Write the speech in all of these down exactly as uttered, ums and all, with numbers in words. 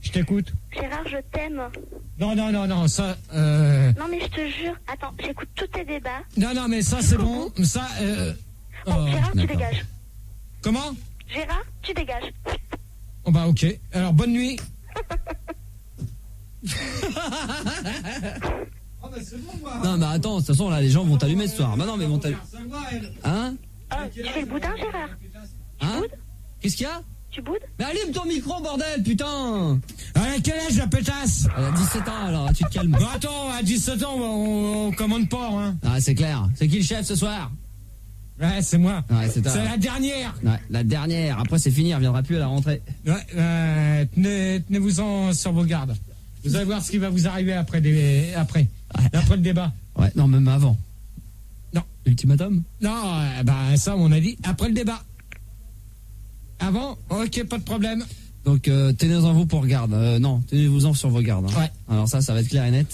Je t'écoute. Gérard, je t'aime. Non, non, non, non, ça... Euh... Non, mais je te jure. Attends, j'écoute tous tes débats. Non, non, mais ça, c'est bon. Ça... Euh... Bon, oh, Gérard, tu d'accord. dégages. Comment? Gérard, tu dégages. Oh bah, ok. Alors, bonne nuit. Non, mais attends, de toute façon, là, les gens vont t'allumer ce soir. Bah non, mais vont t'allumer. Hein? Ah, tu fais le boudin, Gérard? Hein? Qu'est-ce qu'il y a? Tu boudes? Mais allume ton micro, bordel, putain! À quel âge, la pétasse? Elle a dix-sept ans, alors, tu te calmes. Non, attends, à dix-sept ans, on, on commande pas, hein. Ah, c'est clair. C'est qui le chef ce soir? Ouais, c'est moi. Ouais, c'est toi. C'est la dernière. Ouais, la dernière. Après, c'est fini, elle reviendra plus à la rentrée. Ouais, euh, tenez, tenez-vous-en sur vos gardes. Vous allez voir ce qui va vous arriver après, des, après, après le débat. Ouais, non, même avant. Non. Ultimatum? Non, euh, bah ça, on a dit après le débat. Avant, ok, pas de problème. Donc, euh, tenez-en vous pour garde. Euh, non, tenez-vous-en sur vos gardes. Hein. Ouais. Alors ça, ça va être clair et net.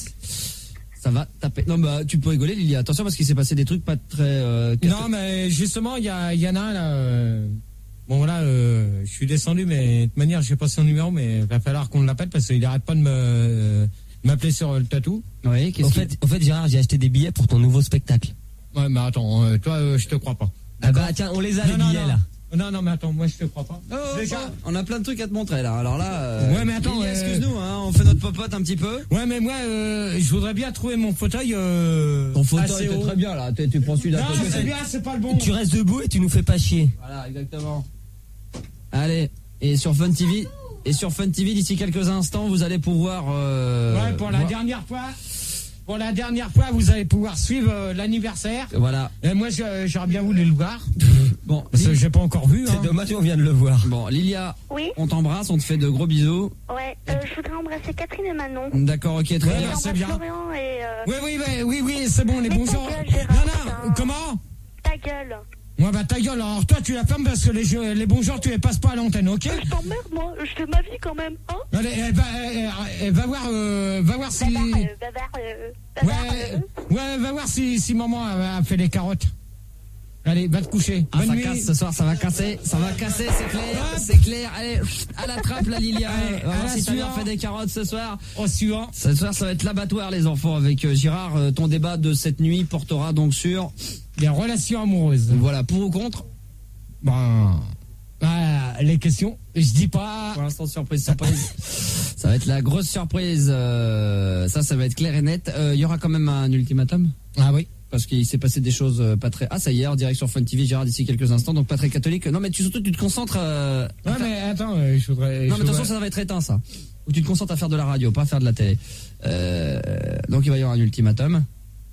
Ça va taper. Non, bah, tu peux rigoler, Lily. Attention, parce qu'il s'est passé des trucs pas très... Euh, non, mais justement, il y, a, y en a un, là... Euh, bon, voilà, euh, je suis descendu, mais de toute manière, j'ai pas son numéro, mais il va falloir qu'on l'appelle, parce qu'il arrête pas de me... Euh, m'appeler sur le tatou. Oui, qu'est-ce Au qu'il- fait, au fait, Gérard, j'ai acheté des billets pour ton nouveau spectacle. Ouais, mais attends, euh, toi, euh, je te crois pas. Ah bah tiens, on les a, Non, les non, billets, non. là. Non, non, mais attends, moi, je te crois pas. Oh, oh, Déjà... oh, on a plein de trucs à te montrer là. Alors là, euh, Ouais, mais attends, Lily, euh, excuse-nous, hein, on fait notre popote un petit peu. Ouais, mais moi, euh, je voudrais bien trouver mon fauteuil. Euh, Ton fauteuil, assez c'est haut. très bien là. Tu, tu prends celui d'à Non, côté. c'est bien, c'est pas le bon. Tu restes debout et tu nous fais pas chier. Voilà, exactement. Allez, et sur Fun T V, et sur Fun T V d'ici quelques instants, vous allez pouvoir. Euh, Ouais, pour la voir- dernière fois. Pour la dernière fois, vous allez pouvoir suivre euh, l'anniversaire. Voilà. Et moi, je- j'aurais bien voulu le voir. Bon, Parce que Lily- j'ai pas encore vu. C'est Hein. dommage, on vient de le voir. bon, Lilia, Oui? on t'embrasse, on te fait de gros bisous. Ouais, euh, je voudrais embrasser Catherine et Manon. D'accord, ok, très Ouais, bien. alors, c'est bien. Florian et... Euh... Oui, oui, oui, oui, oui, c'est bon, les Mais bonjours. ta gueule, Gérard, Non, non, putain. comment? Ta gueule. Ouais, bah ta gueule, alors toi, tu la fermes parce que les, jeux- les bonjours, tu les passes pas à l'antenne, ok? Je t'emmerde, moi. Je fais ma vie quand même, hein? Allez, elle va, elle, elle va voir, euh, va voir si... Bavard, euh, bavard, euh, bavard, Ouais, euh. ouais, va voir si, si maman a, a fait les carottes. Allez, va te coucher. Ah, Bonne ça nuit. casse ce soir, ça va casser, ça va casser, c'est clair, c'est clair. Allez, à la trappe, la Lilia. Allez, On va à voir la si ta mère suivante. fait des carottes ce soir. Au suivant. Ce soir, ça va être l'abattoir, les enfants, avec euh, Gérard. Euh, ton débat de cette nuit portera donc sur. Les relations amoureuses. Voilà, pour ou contre. Ben, bah, les questions, je dis pas. Pour l'instant, surprise, surprise. Ça va être la grosse surprise. euh, ça, ça va être clair et net. Euh, Il y aura quand même un ultimatum. Ah oui. Parce qu'il s'est passé des choses euh, pas très. Ah, ça y est, en direct sur Fun T V, Gérard, d'ici quelques instants, donc pas très catholique. Non, mais tu surtout, tu te concentres. Euh, à Ouais, faire- mais attends, euh, je voudrais. Non, je mais de toute voudrais- façon, ça va être éteint, ça. Ou tu te concentres à faire de la radio, pas à faire de la télé. Euh, donc, il va y avoir un ultimatum.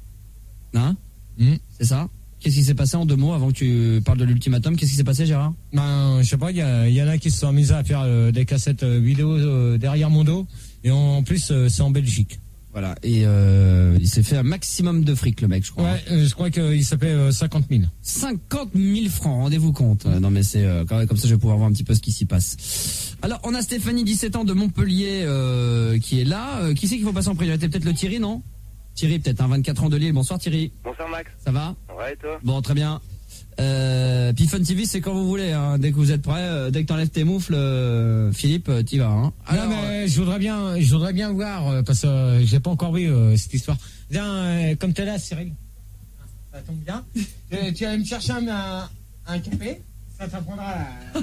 Hein Hmm. C'est ça? Qu'est-ce qui s'est passé en deux mots avant que tu parles de l'ultimatum? Qu'est-ce qui s'est passé, Gérard? Ben, je sais pas, il y, a- il y en a qui se sont amusés à faire euh, des cassettes euh, vidéo euh, derrière mon dos. Et en, en plus, euh, c'est en Belgique. Voilà. Et euh, il s'est fait un maximum de fric, le mec, je crois. Ouais, euh, je crois qu'il s'appelle euh, cinquante mille. cinquante mille francs, rendez-vous compte. Euh, non mais c'est euh, quand même comme ça je vais pouvoir voir un petit peu ce qui s'y passe. Alors on a Stéphanie, dix-sept ans de Montpellier euh, qui est là. Euh, qui c'est qu'il faut passer en priorité? Peut-être le Thierry, non? Thierry peut-être, hein, vingt-quatre ans de Lille. Bonsoir Thierry. Bonsoir Max. Ça va? Ouais, et toi? Bon, très bien. Euh, puis Fun T V, c'est quand vous voulez. Hein. Dès que vous êtes prêts, euh, dès que t'enlèves tes moufles, euh, Philippe, euh, t'y vas. Hein. non, mais je voudrais bien, je voudrais bien voir, euh, parce que euh, j'ai pas encore vu euh, cette histoire. Viens, euh, comme t'es là, Cyril. Ça tombe bien. Euh, tu vas me chercher un, un, un café. Ça t'apprendra la...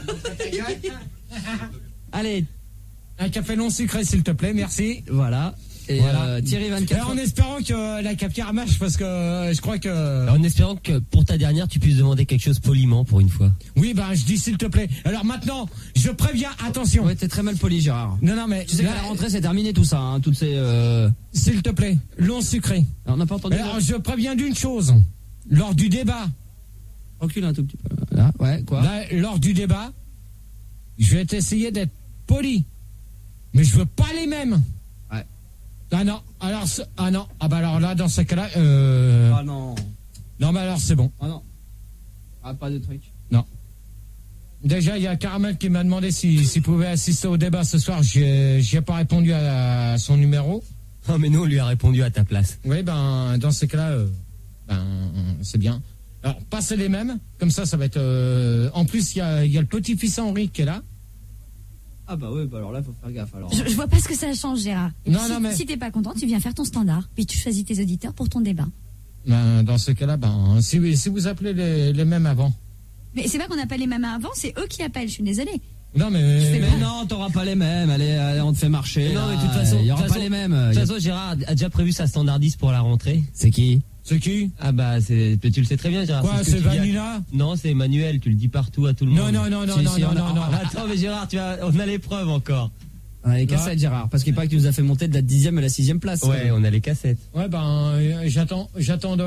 Allez, un café non sucré, s'il te plaît, merci. voilà. Et Voilà. euh, Thierry, Et vingt-quatre ans. en espérant que euh, la cafetière marche, parce que euh, je crois que... Alors, en espérant que pour ta dernière, tu puisses demander quelque chose poliment pour une fois. Oui, ben je dis s'il te plaît. Alors maintenant, je préviens, attention. Ouais, t'es très mal poli, Gérard. Non, non, mais... Tu sais là, qu'à la rentrée, c'est terminé tout ça. Hein, toutes ces. Euh... s'il te plaît, long sucré. Alors, on n'a pas entendu. Alors je préviens d'une chose. Lors du débat, Recule un tout petit peu. Là, ouais, quoi? là, lors du débat, je vais essayer d'être poli. Mais je veux pas les mêmes. Ouais. Ah non, alors... ce- Ah non, ah bah alors là, dans ce cas-là... Euh... Ah non. Non, mais alors c'est bon. Ah non. Ah, pas de truc. Non. Déjà, il y a Caramel qui m'a demandé s'il si, s'il pouvait assister au débat ce soir. J'ai j'ai pas répondu à, à son numéro. Oh, mais nous, on lui a répondu à ta place. Oui, ben, dans ces cas-là, euh, ben, c'est bien. Alors, passez les mêmes. Comme ça, ça va être... euh, En plus, il y a, il y a le petit-fils Henri qui est là. Ah bah oui, bah alors là, faut faire gaffe alors. Je, je vois pas ce que ça change, Gérard. Et Non, puis, non, si, mais- si t'es pas content, tu viens faire ton standard. Puis tu choisis tes auditeurs pour ton débat. Ben, dans ce cas-là, ben, si, si vous appelez les, les mêmes avant. Mais c'est pas qu'on n'a pas les mêmes avant, c'est eux qui appellent, je suis désolée. Non, mais. Mais non, t'auras pas les mêmes. Allez, allez, on te fait marcher. Non, là. mais de toute façon, il y aura de toute pas façon- les mêmes. De toute façon, Gérard a déjà prévu sa standardiste pour la rentrée. C'est qui? C'est qui? Ah bah, c'est, tu le sais très bien, Gérard. Quoi, ce que c'est tu dis à- Vanilla? Non, c'est Emmanuel, tu le dis partout à tout le Non, monde. non, non, non, Si, non, si, non, on a- non, non. Attends, mais Gérard, tu as, on a les preuves encore. Ah, les cassettes, Gérard. Parce qu'il paraît que tu nous as fait monter de la dixième à la sixième place. Ouais, on a les cassettes. Ouais, ben, euh, j'attends, j'attends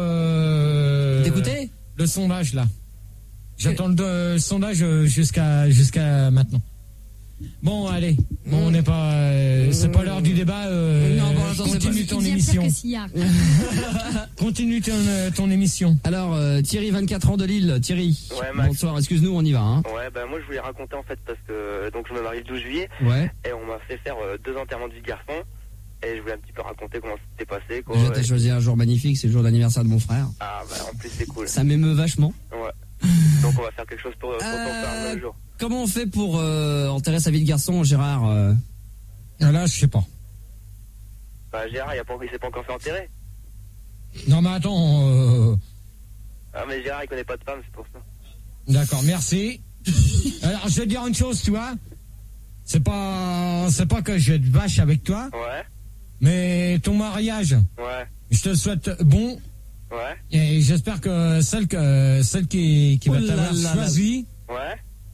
de. D'écouter? Le sondage, là. J'attends le, le sondage euh, jusqu'à, jusqu'à maintenant. Bon, allez. Bon, on n'est pas, euh, c'est pas l'heure du débat. Euh, Non, bon, attends, c'est continue pas- ton Il vient émission. pire que Sillard. Continue ton, euh, ton émission. Alors, euh, Thierry, vingt-quatre ans de Lille. Thierry. Ouais, Max. Bonsoir, excuse-nous, on y va, hein. Ouais, bah moi je voulais raconter en fait parce que donc je me marie le douze juillet Ouais. et on m'a fait faire euh, deux enterrements de vie de garçon et je voulais un petit peu raconter comment c'était passé quoi. Déjà, t'as Et- choisi un jour magnifique, c'est le jour d'anniversaire de mon frère. Ah bah en plus c'est cool. Ça m'émeut vachement. Ouais. Donc on va faire quelque chose pour, pour ton Euh, frère un jour. Comment on fait pour euh, enterrer sa vie de garçon, Gérard euh Ah, là, je sais pas. Bah Gérard, il, a pas, il s'est pas encore fait enterrer. Non, mais attends. Euh... Ah mais Gérard il connaît pas de femme, c'est pour ça. D'accord, merci. Alors, je vais te dire une chose, tu vois. C'est pas, c'est pas que je vais être vache avec toi, Ouais, mais ton mariage, ouais, je te le souhaite bon. ouais, Et j'espère que celle que celle qui, qui va Oh là t'avoir là là. choisie ouais.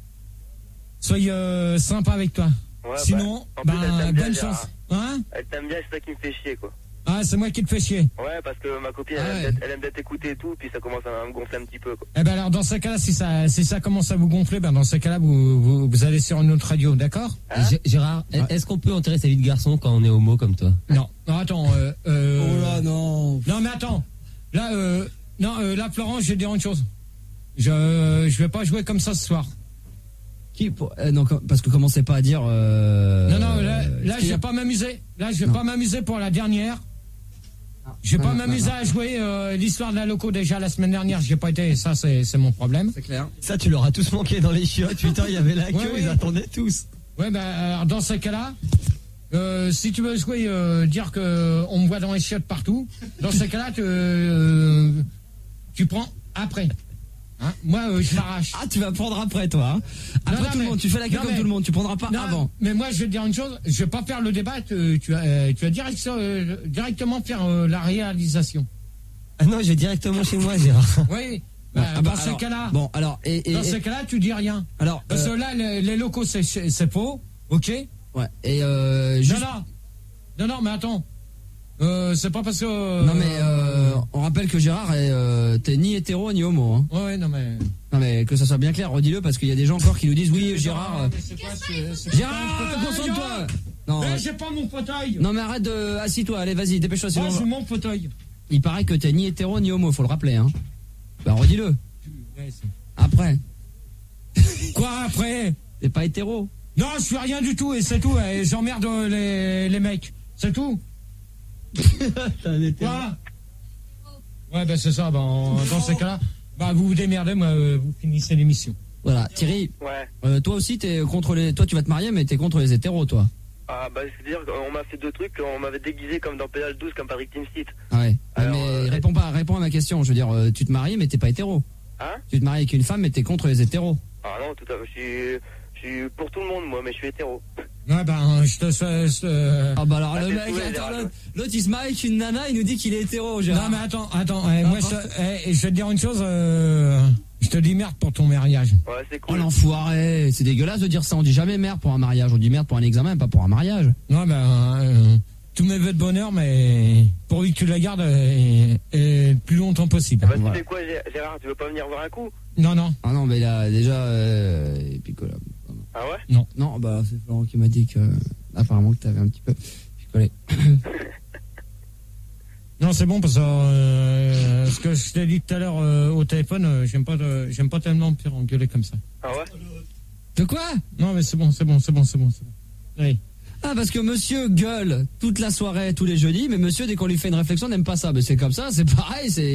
soit euh, sympa avec toi. Ouais, Sinon, bah, en plus, elle ben, t'aime bien, bonne Gérard. chance. Hein? Elle t'aime bien, c'est ça qui me fait chier quoi. Ah, c'est moi qui te fais chier. Ouais, parce que ma copine, Ah elle, ouais. aime bien- elle aime bien t'écouter et tout, puis ça commence à me gonfler un petit peu quoi. Eh ben alors, dans ce cas-là, si ça, si ça commence à vous gonfler, ben dans ce cas-là, vous, vous, vous allez sur une autre radio, d'accord? Hein? Gé- Gérard, Ouais. est-ce qu'on peut enterrer sa vie de garçon quand on est homo comme toi? Non, non, attends. Euh, euh, Oh là, non. Non, mais attends. Là, euh, non, euh, là, Florent, je vais te dire une chose. Je, euh, je vais pas jouer comme ça ce soir. Qui pour... euh, non, com- parce que commencez pas à dire. Euh... Non, non, là, euh, là ce je qu'il y vais a- pas m'amuser. Là, je vais Non. pas m'amuser pour la dernière. Je vais pas non, m'amuser non, à jouer euh, l'histoire de la loco déjà la semaine dernière. J'ai pas été. Ça, c'est c'est mon problème. C'est clair. Ça, tu l'auras tous manqué dans les chiottes. Putain, il y avait la queue, Ouais, ils ouais. attendaient tous. Ouais, ben alors, dans ce cas-là, euh, si tu veux jouer, euh, dire que on me voit dans les chiottes partout. Dans ce cas-là, tu, euh, tu prends après. Hein, moi, euh, je m'arrache. Ah, tu vas prendre après, toi. Hein. Après non, tout mais- le monde, tu fais la queue non, comme mais- tout le monde. Tu prendras pas Non, avant. mais moi, je vais te dire une chose. Je vais pas faire le débat. Tu, tu, vas, euh, tu vas direct, euh, directement faire euh, la réalisation. Ah non, je vais directement chez moi, Gérard. Oui. Bah, Ah bah, dans alors, ce cas-là, Bon, alors et, et, dans et- ce cas-là, tu dis rien. alors Parce euh, que là, les, les locaux, c'est c'est faux. Ok. ouais et euh, juste Non, non. Non, non, mais attends. Euh, c'est pas parce que. non mais euh, on rappelle que Gérard est euh, t'es ni hétéro ni homo. Hein. Ouais, ouais, non mais. Non mais que ça soit bien clair, redis-le parce qu'il y a des gens encore qui nous disent oui Gérard. euh, Mais c'est quoi, c'est- c'est pas un Gérard, fauteuil, concentre-toi. Gérard. Non. Eh, j'ai pas mon fauteuil. Non mais arrête de assis-toi, allez vas-y, dépêche-toi sinon. Moi, j'ai mon fauteuil. Il paraît que t'es ni hétéro ni homo, faut le rappeler hein. Bah redis-le. Ouais, c'est- Après, Quoi après? t'es pas hétéro. Non, je suis rien du tout et c'est tout. Et j'emmerde euh, les, les mecs. C'est tout. Quoi? Ouais, ben c'est ça. Ben, en- dans ces cas-là, bah vous vous démerdez, moi, euh, vous finissez l'émission. Voilà, Thierry, Ouais. euh, toi aussi t'es contre les toi tu vas te marier mais t'es contre les hétéros toi. Ah bah c'est-à-dire qu'on m'a fait deux trucs, on m'avait déguisé comme dans Pédale douze, comme Patrick Timsit. Ah ouais. Alors, mais euh, réponds pas, réponds à ma question. Je veux dire, euh, tu te maries mais t'es pas hétéro. Hein? Tu te maries avec une femme mais t'es contre les hétéros. Ah non, tout à fait, je suis, je suis pour tout le monde moi, mais je suis hétéro. Ouais, ben je te fais. euh, Ah bah alors Ah, le t'es mec, saoulé, attends, Gérard. l'autre, l'autre, il se marie avec une nana, il nous dit qu'il est hétéro, Gérard. Non mais attends, attends. eh, moi, je, te- eh, je vais te dire une chose. euh, je te dis merde pour ton mariage. Ouais, c'est Oh cool. l'enfoiré, c'est dégueulasse de dire ça. On dit jamais merde pour un mariage, on dit merde pour un examen, pas pour un mariage. Ouais, ben euh, tous mes vœux de bonheur, mais pourvu que tu la gardes euh, et, et le plus longtemps possible. Bah tu Voilà. fais quoi Gé- Gérard, tu veux pas venir voir un coup? Non, non. Ah non, mais là déjà, euh, et puis quoi, là. Ah ouais? Non, bah c'est Florent qui m'a dit que apparemment que t'avais un petit peu picolé. Non, c'est bon parce que euh, ce que je t'ai dit tout à l'heure euh, au téléphone, euh, j'aime pas, de- j'aime pas tellement me faire engueuler comme ça. Ah ouais? De quoi? Non, mais c'est bon, c'est bon, c'est bon, c'est bon, c'est bon. Oui. Ah parce que monsieur gueule toute la soirée, tous les jeudis, mais monsieur dès qu'on lui fait une réflexion n'aime pas ça. Mais c'est comme ça, c'est pareil, c'est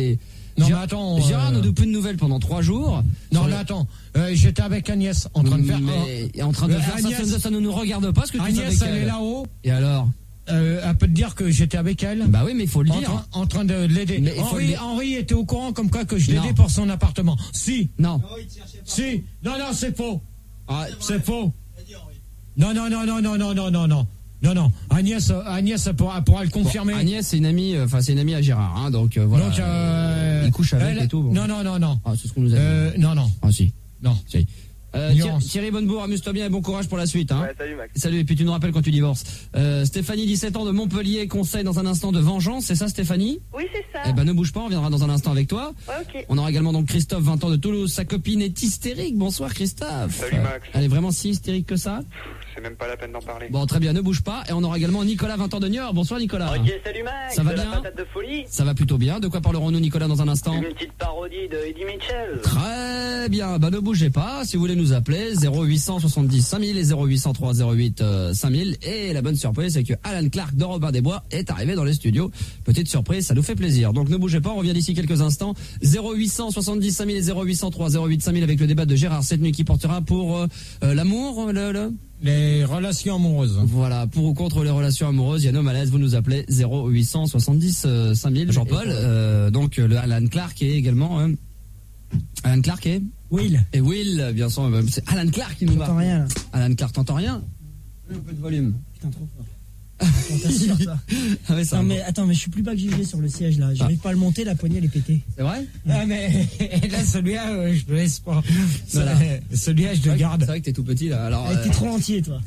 Non, Gé- mais attends. euh, Gérard n'a plus de nouvelles pendant trois jours. Non, Sur mais le- attends. euh, J'étais avec Agnès en train de faire. Mais en train de Euh, faire ça, Agnès- ça, ça ne nous regarde pas ce que tu fais Agnès, avec elle est là-haut. Et alors? Euh, elle peut te dire que j'étais avec elle. Bah oui, mais il faut le En dire. train, en train de l'aider. Mais il faut Henri, le dire. Henri était au courant comme quoi que je Non. l'aidais pour son appartement. Si, Non. si. Non, non, c'est faux. Ah, C'est faux. Non, non, non, non, non, non, non, non, non. Non, non. Agnès, euh, Agnès elle pourra, elle pourra le bon, confirmer. Agnès, c'est une amie, euh, enfin c'est une amie à Gérard, hein, donc euh, voilà. Donc, euh, il couche avec elle- et tout. Bon. Non, non, non, non. Ah, c'est ce qu'on nous a dit. Euh, non, non, Ah si. non. Si. Euh, Nuance. Thierry- Thierry Bonnebourg, amuse-toi bien et bon courage pour la suite. Hein. Ouais, salut Max. Salut, et puis tu nous rappelles quand tu divorces. Euh, Stéphanie, dix-sept ans de Montpellier, conseille dans un instant de vengeance, c'est ça Stéphanie? Oui, c'est ça. Eh ben ne bouge pas, on viendra dans un instant avec toi. Ouais, ok. On aura également donc Christophe, vingt ans de Toulouse, sa copine est hystérique. Bonsoir Christophe. Salut, Max. Elle est vraiment si hystérique que ça? C'est même pas la peine d'en parler. Bon, très bien, ne bouge pas. Et on aura également Nicolas, vingt ans de Niort. Bonsoir Nicolas. Ok, salut Max, Ça va la bien patate de folie. Ça va plutôt bien. De quoi parlerons-nous Nicolas dans un instant? Une petite parodie de Eddie Mitchell. Très bien, bah ne bougez pas, si vous voulez nous appeler, zéro huit cent soixante-dix cinq mille et zéro huit cent trois zéro huit cinq mille. Et la bonne surprise, c'est que Alan Clark de Robin des Bois est arrivé dans les studios. Petite surprise, ça nous fait plaisir. Donc ne bougez pas, on revient d'ici quelques instants. zéro huit cent soixante-dix cinq mille et zéro huit cent trois zéro huit cinq mille avec le débat de Gérard cette nuit qui portera pour euh, euh, l'amour, le, le... Les relations amoureuses. Voilà, pour ou contre les relations amoureuses, il y a nos malaises, vous nous appelez zéro huit cent soixante-dix cinq mille. Jean-Paul, euh, donc le Alan Clark est également... euh, Alan Clark est Will. Et Will, bien sûr, euh, c'est Alan Clark qui nous T'entends marque. rien là. Alan Clark, t'entends rien? Un peu de volume. Putain, trop fort. Attends, t'assures, toi. Ah ouais, ça Non va. mais attends, mais je suis plus bas que G G sur le siège là. J'arrive pas à le monter, la poignée elle est pétée. C'est vrai? Ah, mais là, celui-là, euh, je te laisse pas. Voilà. Celui-là, je C'est le vrai que- garde. C'est vrai que t'es tout petit là. Alors, Ah, t'es euh, trop entier toi.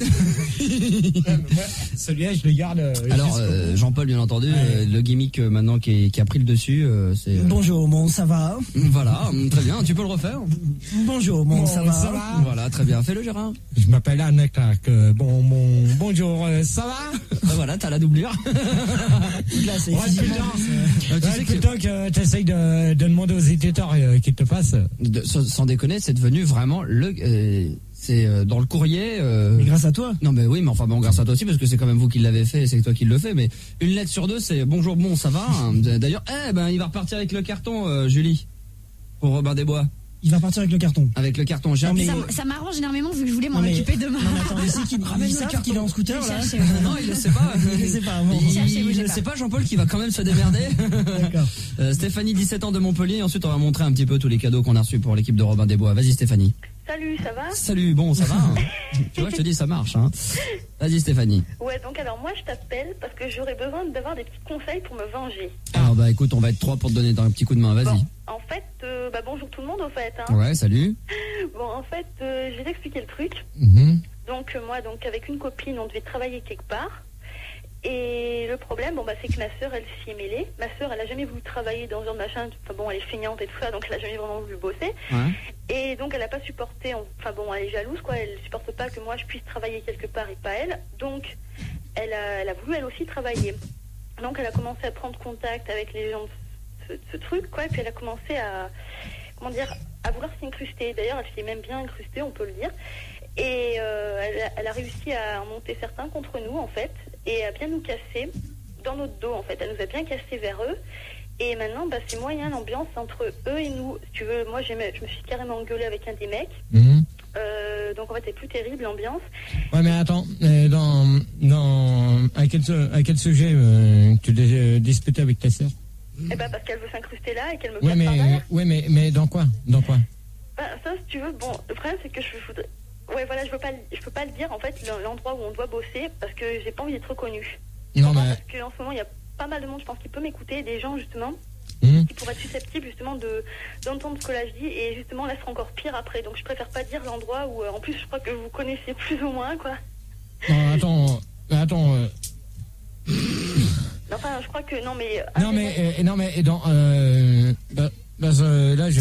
Celui-là, je le garde. euh, alors jusqu'au euh, bout. Jean-Paul, bien entendu, euh, le gimmick euh, maintenant qui, est- qui a pris le dessus, euh, c'est. euh, Bonjour, bon ça va. Voilà, hum, très bien. Tu peux le refaire? Bonjour, bon, Bon, ça va. ça va. Voilà, très bien. Fais-le, Gérard. Je m'appelle Anne Clark. euh, Bon, bon, bonjour, euh, ça va? Ah, voilà, t'as la doublure. Là, c'est Ouais, physiquement, putain. Euh, tu Ouais, sais que- plutôt que t'essayes de, de demander aux éditeurs euh, qu'ils te fassent. de- sans, sans déconner, c'est devenu vraiment le. euh, c'est euh, dans le courrier. euh, Mais grâce à toi. Non mais oui, mais enfin bon, grâce à toi aussi parce que c'est quand même vous qui l'avez fait et c'est toi qui le fais. Mais une lettre sur deux, c'est bonjour, bon, ça va. hein. D'ailleurs, eh ben il va repartir avec le carton, euh, Julie, pour Robin des Bois, Il va partir avec le carton. avec le carton. J'ai Non, mais- Ça, ça m'arrange énormément vu que je voulais m'en Non, mais- occuper demain. Non mais attends, il sait qu'il Ramène il le savent carton. qu'il est en scooter Je là. cherche, non, il le sait pas. Il le sait pas. Bon. Il, cherche, il bougez le pas. sait pas, Jean-Paul, qui va quand même se démerder. D'accord. Euh, Stéphanie, dix-sept ans de Montpellier. Ensuite, on va montrer un petit peu tous les cadeaux qu'on a reçus pour l'équipe de Robin des Bois. Vas-y, Stéphanie. Salut, ça va? Salut, bon, ça va. hein. Tu vois, je te dis, ça marche. Hein. Vas-y, Stéphanie. Ouais, donc alors moi je t'appelle parce que j'aurais besoin d'avoir des petits conseils pour me venger. Alors bah écoute, on va être trois pour te donner un petit coup de main. Vas-y. Bon, en fait, euh, bah bonjour tout le monde au fait. Hein. Ouais, salut. Bon, en fait, euh, je vais t'expliquer le truc. Mhm. Donc euh, moi, donc avec une copine, on devait travailler quelque part. Et le problème, bon bah c'est que ma sœur, elle s'y est mêlée. Ma sœur, elle a jamais voulu travailler dans un machin. Enfin bon, elle est feignante et tout ça, donc elle a jamais vraiment voulu bosser. Ouais. Et donc elle a pas supporté. Enfin bon, elle est jalouse quoi. Elle supporte pas que moi je puisse travailler quelque part et pas elle. Donc elle a, elle a voulu elle aussi travailler. Donc elle a commencé à prendre contact avec les gens de ce, de ce truc quoi. Et puis elle a commencé à comment dire à vouloir s'incruster. D'ailleurs, elle s'est même bien incrustée, on peut le dire. Et euh, elle, a, elle a réussi à en monter certains contre nous en fait et à bien nous casser dans notre dos en fait. Elle nous a bien cassé vers eux et maintenant bah, c'est moyen l'ambiance entre eux et nous. Si tu veux, moi j'ai, je me suis carrément engueulée avec un des mecs. Mhm. Euh, donc en fait c'est plus terrible l'ambiance. Ouais, mais attends, euh, dans, dans, à quel, su- à quel sujet euh, tu dis- euh, disputais avec ta sœur? Et bah parce qu'elle veut s'incruster là et qu'elle me Ouais, casse mais, par derrière. ouais, mais, mais dans quoi? Dans quoi? Bah, ça si tu veux, bon le problème c'est que je voudrais. Ouais voilà, je veux pas, le- je peux pas le dire en fait l'endroit où on doit bosser parce que j'ai pas envie d'être reconnue. Non, mais. Parce qu'en ce moment il y a pas mal de monde je pense qui peut m'écouter, des gens justement. Mhm. qui pourraient être susceptibles justement de d'entendre ce que là je dis et justement là ce sera encore pire après donc je préfère pas dire l'endroit où euh, en plus je crois que vous connaissez plus ou moins quoi. Non, attends, euh, attends. euh, Enfin je crois que non mais euh, non, un mais, des- euh, non, mais, dans, euh, bah, bah, euh, là, je.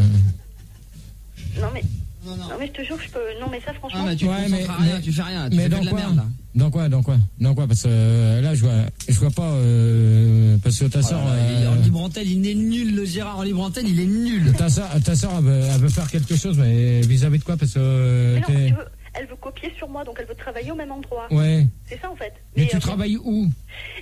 non mais Non, non. non mais je te jure je peux non mais ça franchement Ah, mais tu Ouais, te mais- concentres à rien, mais- tu fais rien, tu Mais fais que dans de la quoi? merde là. Dans quoi? Dans quoi? Dans quoi? Parce que euh, là, je vois, je vois pas, euh, parce que ta sœur. Oh là là, il- euh, en libre antenne, il est nul, le Gérard en libre antenne, il est nul. Ta sœur, ta sœur, elle veut, elle veut faire quelque chose, mais vis-à-vis de quoi? Parce que euh, mais non, si t'es- tu veux, elle veut copier sur moi donc elle veut travailler au même endroit. ouais. C'est ça en fait. Mais tu euh, travailles où?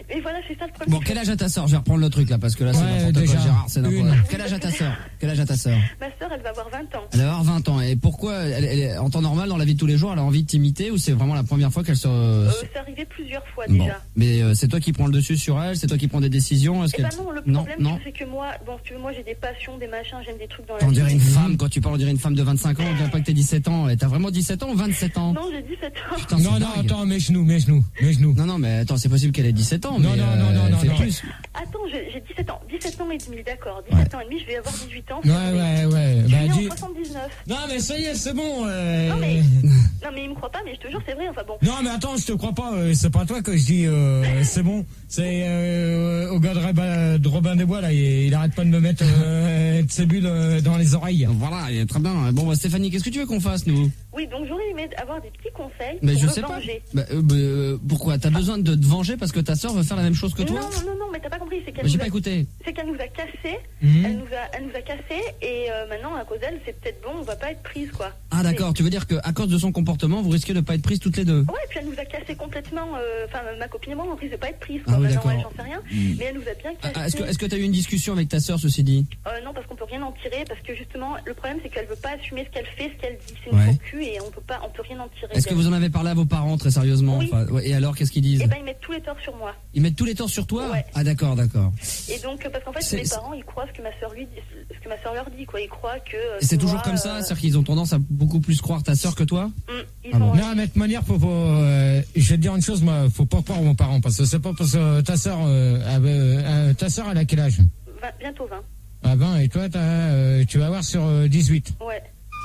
Et voilà, c'est ça le problème. Bon, quel âge a ta sœur? Je vais reprendre le truc là parce que là c'est Ouais, n'importe déjà. quoi, Gérard, c'est n'importe Une. quoi. Quel âge a ta sœur? Quel âge a ta sœur? Ma sœur, elle va avoir vingt ans. Elle va avoir vingt ans. Et pourquoi elle, elle est en temps normal dans la vie de tous les jours, elle a envie de t'imiter ou c'est vraiment la première fois qu'elle se Euh, c'est arrivé plusieurs fois Bon, déjà. mais euh, c'est toi qui prends le dessus sur elle, c'est toi qui prends des décisions. Est-ce Eh ben qu'elle- non, le non, problème, non. c'est que moi, bon, si tu veux, moi j'ai des passions, des machins, j'aime des trucs dans la On vie. dirait une femme quand tu parles, on dirait une femme de vingt-cinq ans. On dirait pas que t'as dix-sept ans. Et t'as vraiment dix-sept ans ou vingt-sept ans? Non, j'ai dix-sept ans. Putain, Non, c'est non, dingue. attends, mes genoux, mes genoux, mes genoux. Non, non, mais attends, c'est possible qu'elle ait dix-sept ans. Non, mais, non, euh, non, non, elle non, fait non. plus. Attends, j'ai j'ai dix-sept ans. dix-sept ans et demi, d'accord. dix-sept ans et demi, je vais avoir dix-huit ans. Ouais, ouais, ouais. Je Bah, suis né en dis... soixante-dix-neuf. Non, mais ça y est, c'est bon. euh, Non, mais- Non, mais il me croit pas, mais je te jure, c'est vrai. Enfin bon. Non, mais attends, je te crois pas. euh, C'est pas toi que je dis. euh, c'est bon. C'est euh, au gars de, Reba- de Robin des Bois là. Il, il arrête pas de me mettre euh, de ses bulles euh, dans les oreilles. Voilà, il est très bien. Bon, bah, Stéphanie, qu'est-ce que tu veux qu'on fasse, nous? Oui, donc j'aurais aimé avoir des petits conseils Mais pour je me sais pas. venger. Bah, euh, bah, euh, pourquoi? T'as besoin de te venger parce que ta sœur veut faire la même chose que toi? Non, non, non, mais t'as pas compris. C'est qu'elle Bah, j'ai nous, pas a... écouté. c'est qu'elle nous a cassé. Mhm. Elle, nous a... elle nous a cassé. Et euh, maintenant, à cause d'elle, c'est peut-être bon, on va pas être prise, quoi. Ah, d'accord. Tu veux dire qu'à cause de son comportement, vous risquez de pas être prises toutes les deux? Ouais, et puis elle nous a cassé complètement. euh, Enfin, ma copine et moi, on risque de pas être prise, Ah quoi. oui, Maintenant, d'accord. ouais, j'en sais rien. Mais elle nous a bien Ah, cassé. ah, est-ce que est-ce que t'as eu une discussion avec ta sœur, ceci dit? Euh, non, parce qu'on peut rien en tirer, parce que justement, le problème, c'est qu'elle veut pas assumer ce qu'elle fait, ce qu'elle dit. C'est une Ouais. faux cul et on peut pas, on peut rien en tirer. Est-ce que d'elle. vous en avez parlé à vos parents très sérieusement? Oui. Enfin, ouais, et alors, qu'est-ce qu'ils disent? Eh ben, ils mettent tous les torts sur moi. Ils mettent tous les torts sur toi? Ouais. Ah, d'accord, d'accord. Et donc, euh, parce qu'en fait, C'est- mes c'est- parents, ils croient ce que ma sœur lui dit, ce que ma sœur leur dit, quoi. Ils croient que. euh, Et c'est toujours moi, comme ça? euh, C'est-à-dire qu'ils ont tendance à beaucoup plus croire ta sœur que toi? hum, ils Ah sont- bon. Non, mais de toute manière, faut, faut, euh, je vais te dire une chose, moi, faut pas croire aux parents, parce que c'est pas parce que ta sœur, euh, avait, euh, ta sœur, elle a quel âge? vingt bientôt vingt. À vingt, et toi, t'as, euh, tu vas avoir sur euh, dix-huit. Ouais.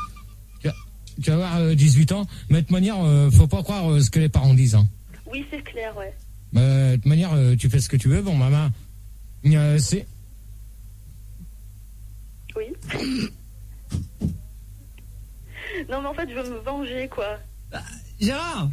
Tu vas avoir euh, dix-huit ans, mais de toute manière, euh, faut pas croire euh, ce que les parents disent. Hein. Oui, c'est clair, ouais. Euh, de toute manière, euh, tu fais ce que tu veux, bon, maman, euh, c'est... Oui. Non, mais en fait, je veux me venger, quoi. Gérard!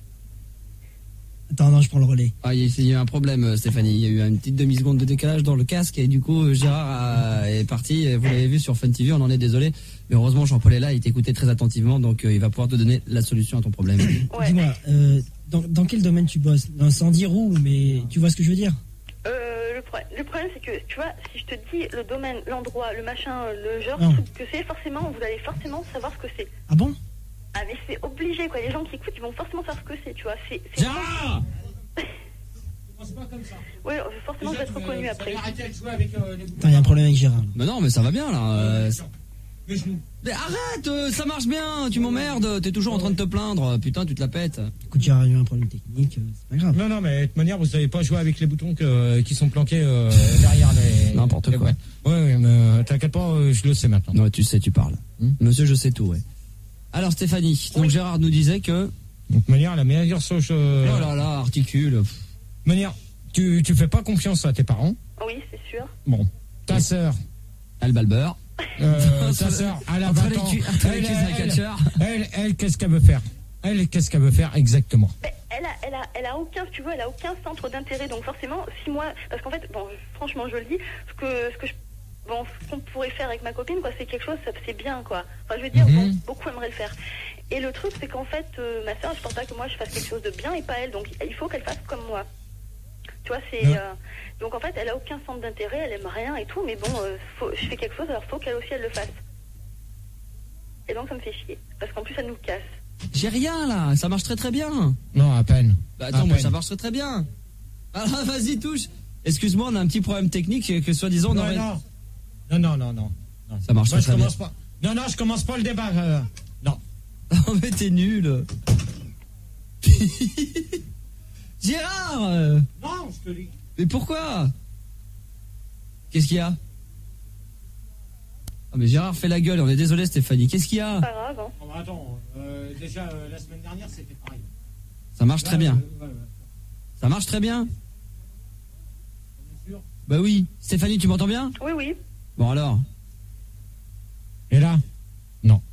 Attends, non, je prends le relais. Ah, il y a- il y a eu un problème, euh, Stéphanie. Il y a eu une petite demi-seconde de décalage dans le casque et du coup, euh, Gérard a- est parti. Et vous l'avez vu sur Fun T V, on en est désolé. Mais heureusement, Jean-Paul est là, il t'écoutait très attentivement, donc euh, il va pouvoir te donner la solution à ton problème. Ouais. Dis-moi, euh, dans, dans quel domaine tu bosses? Non, sans dire où, mais tu vois ce que je veux dire? Euh, le, pro- le problème, c'est que, tu vois, si je te dis le domaine, l'endroit, le machin, le genre, Non. tout ce que c'est, forcément, vous allez forcément savoir ce que c'est. Ah bon? Ah, mais c'est obligé, quoi. Les gens qui écoutent, ils vont forcément savoir ce que c'est, tu vois. C'est. c'est- Gérard! Commence pas comme ça. Ouais, forcément, je vais être reconnu après. Arrêtez de jouer avec euh, les Attends, il y a un problème avec Gérard. Mais non, mais ça va bien là. euh, Les genoux. Mais arrête, euh, ça marche bien, tu m'emmerdes, t'es toujours en train de te plaindre, putain, tu te la pètes. Écoute, Gérard a eu un problème technique, euh, c'est pas grave. Non, non, mais de toute manière, vous savez pas jouer avec les boutons que, qui sont planqués euh, derrière les... N'importe les quoi. boîtes. Ouais, ouais, mais euh, t'inquiète pas, euh, je le sais maintenant. Ouais, tu sais, tu parles. Hmm. Monsieur, je sais tout, ouais. Alors Stéphanie, donc Oui. Gérard nous disait que... De toute manière, la meilleure sauce... Euh, Oh là là, articule. de toute manière, tu, tu fais pas confiance à tes parents. Oui, c'est sûr. Bon, ta sœur... Elle bat le beurre. Euh, ta sœur, elle a Entre vingt les ans. cu- entre les Elle, cuisses d'un elle, catcheur. elle, elle, qu'est-ce qu'elle veut faire? Elle, qu'est-ce qu'elle veut faire exactement? Mais elle a, elle a, elle a aucun, tu vois, elle a aucun centre d'intérêt. Donc forcément, si moi, parce qu'en fait, bon, franchement, je le dis, ce que, ce que je, bon, ce qu'on pourrait faire avec ma copine, quoi, c'est quelque chose, ça, c'est bien, quoi. Enfin, je veux dire, Mhm. bon, beaucoup aimeraient le faire. Et le truc, c'est qu'en fait, euh, ma soeur, je pense pas que moi, je fasse quelque chose de bien et pas elle. Donc, il faut qu'elle fasse comme moi. Tu vois, c'est, Ouais. euh, donc en fait, elle a aucun centre d'intérêt, elle aime rien et tout, mais bon, euh, faut, je fais quelque chose, alors faut qu'elle aussi, elle le fasse. Et donc, ça me fait chier. Parce qu'en plus, elle nous casse. J'ai rien là, ça marche très très bien. Non, à peine. Bah attends, À moi peine. ça marche très très bien. Alors vas-y, touche. Excuse-moi, on a un petit problème technique que soi-disant on Non, aurait... non. Non, non, non, non. non. Ça marche Moi, très, je très commence pas. Non, non, je commence pas le débat. euh, non. Oh mais t'es nul. Gérard euh, Non, je te dis. mais pourquoi? Qu'est-ce qu'il y a? Ah mais Gérard fait la gueule, on est désolé Stéphanie, qu'est-ce qu'il y a? Pas grave, hein. Oh, bah, attends, euh, déjà, euh, la semaine dernière, c'était pareil. Ça marche très Là, bien, euh, ouais, ouais. ça marche très bien. Bien sûr. Bah oui, Stéphanie tu m'entends bien? Oui, oui. Bon alors, Et là? Non.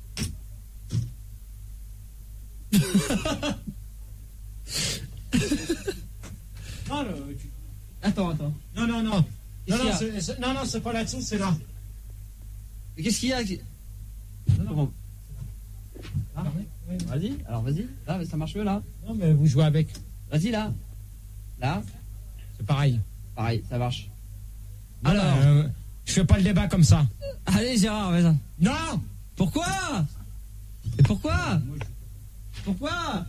non, le, tu- attends, attends. non, non, non. Qu'est-ce Non, qu'il y non, a c'est, c'est- non, non, c'est pas là-dessous, c'est là. Mais qu'est-ce qu'il y a? Bon. Ah, Oui. vas-y, alors vas-y, là ça marche mieux là. Non, mais vous jouez avec. Vas-y là, là, C'est pareil. Pareil, ça marche. Non, Alors, euh, je fais pas le débat comme ça. allez Gérard, vas-y. Non. Pourquoi? Et pourquoi? Pourquoi?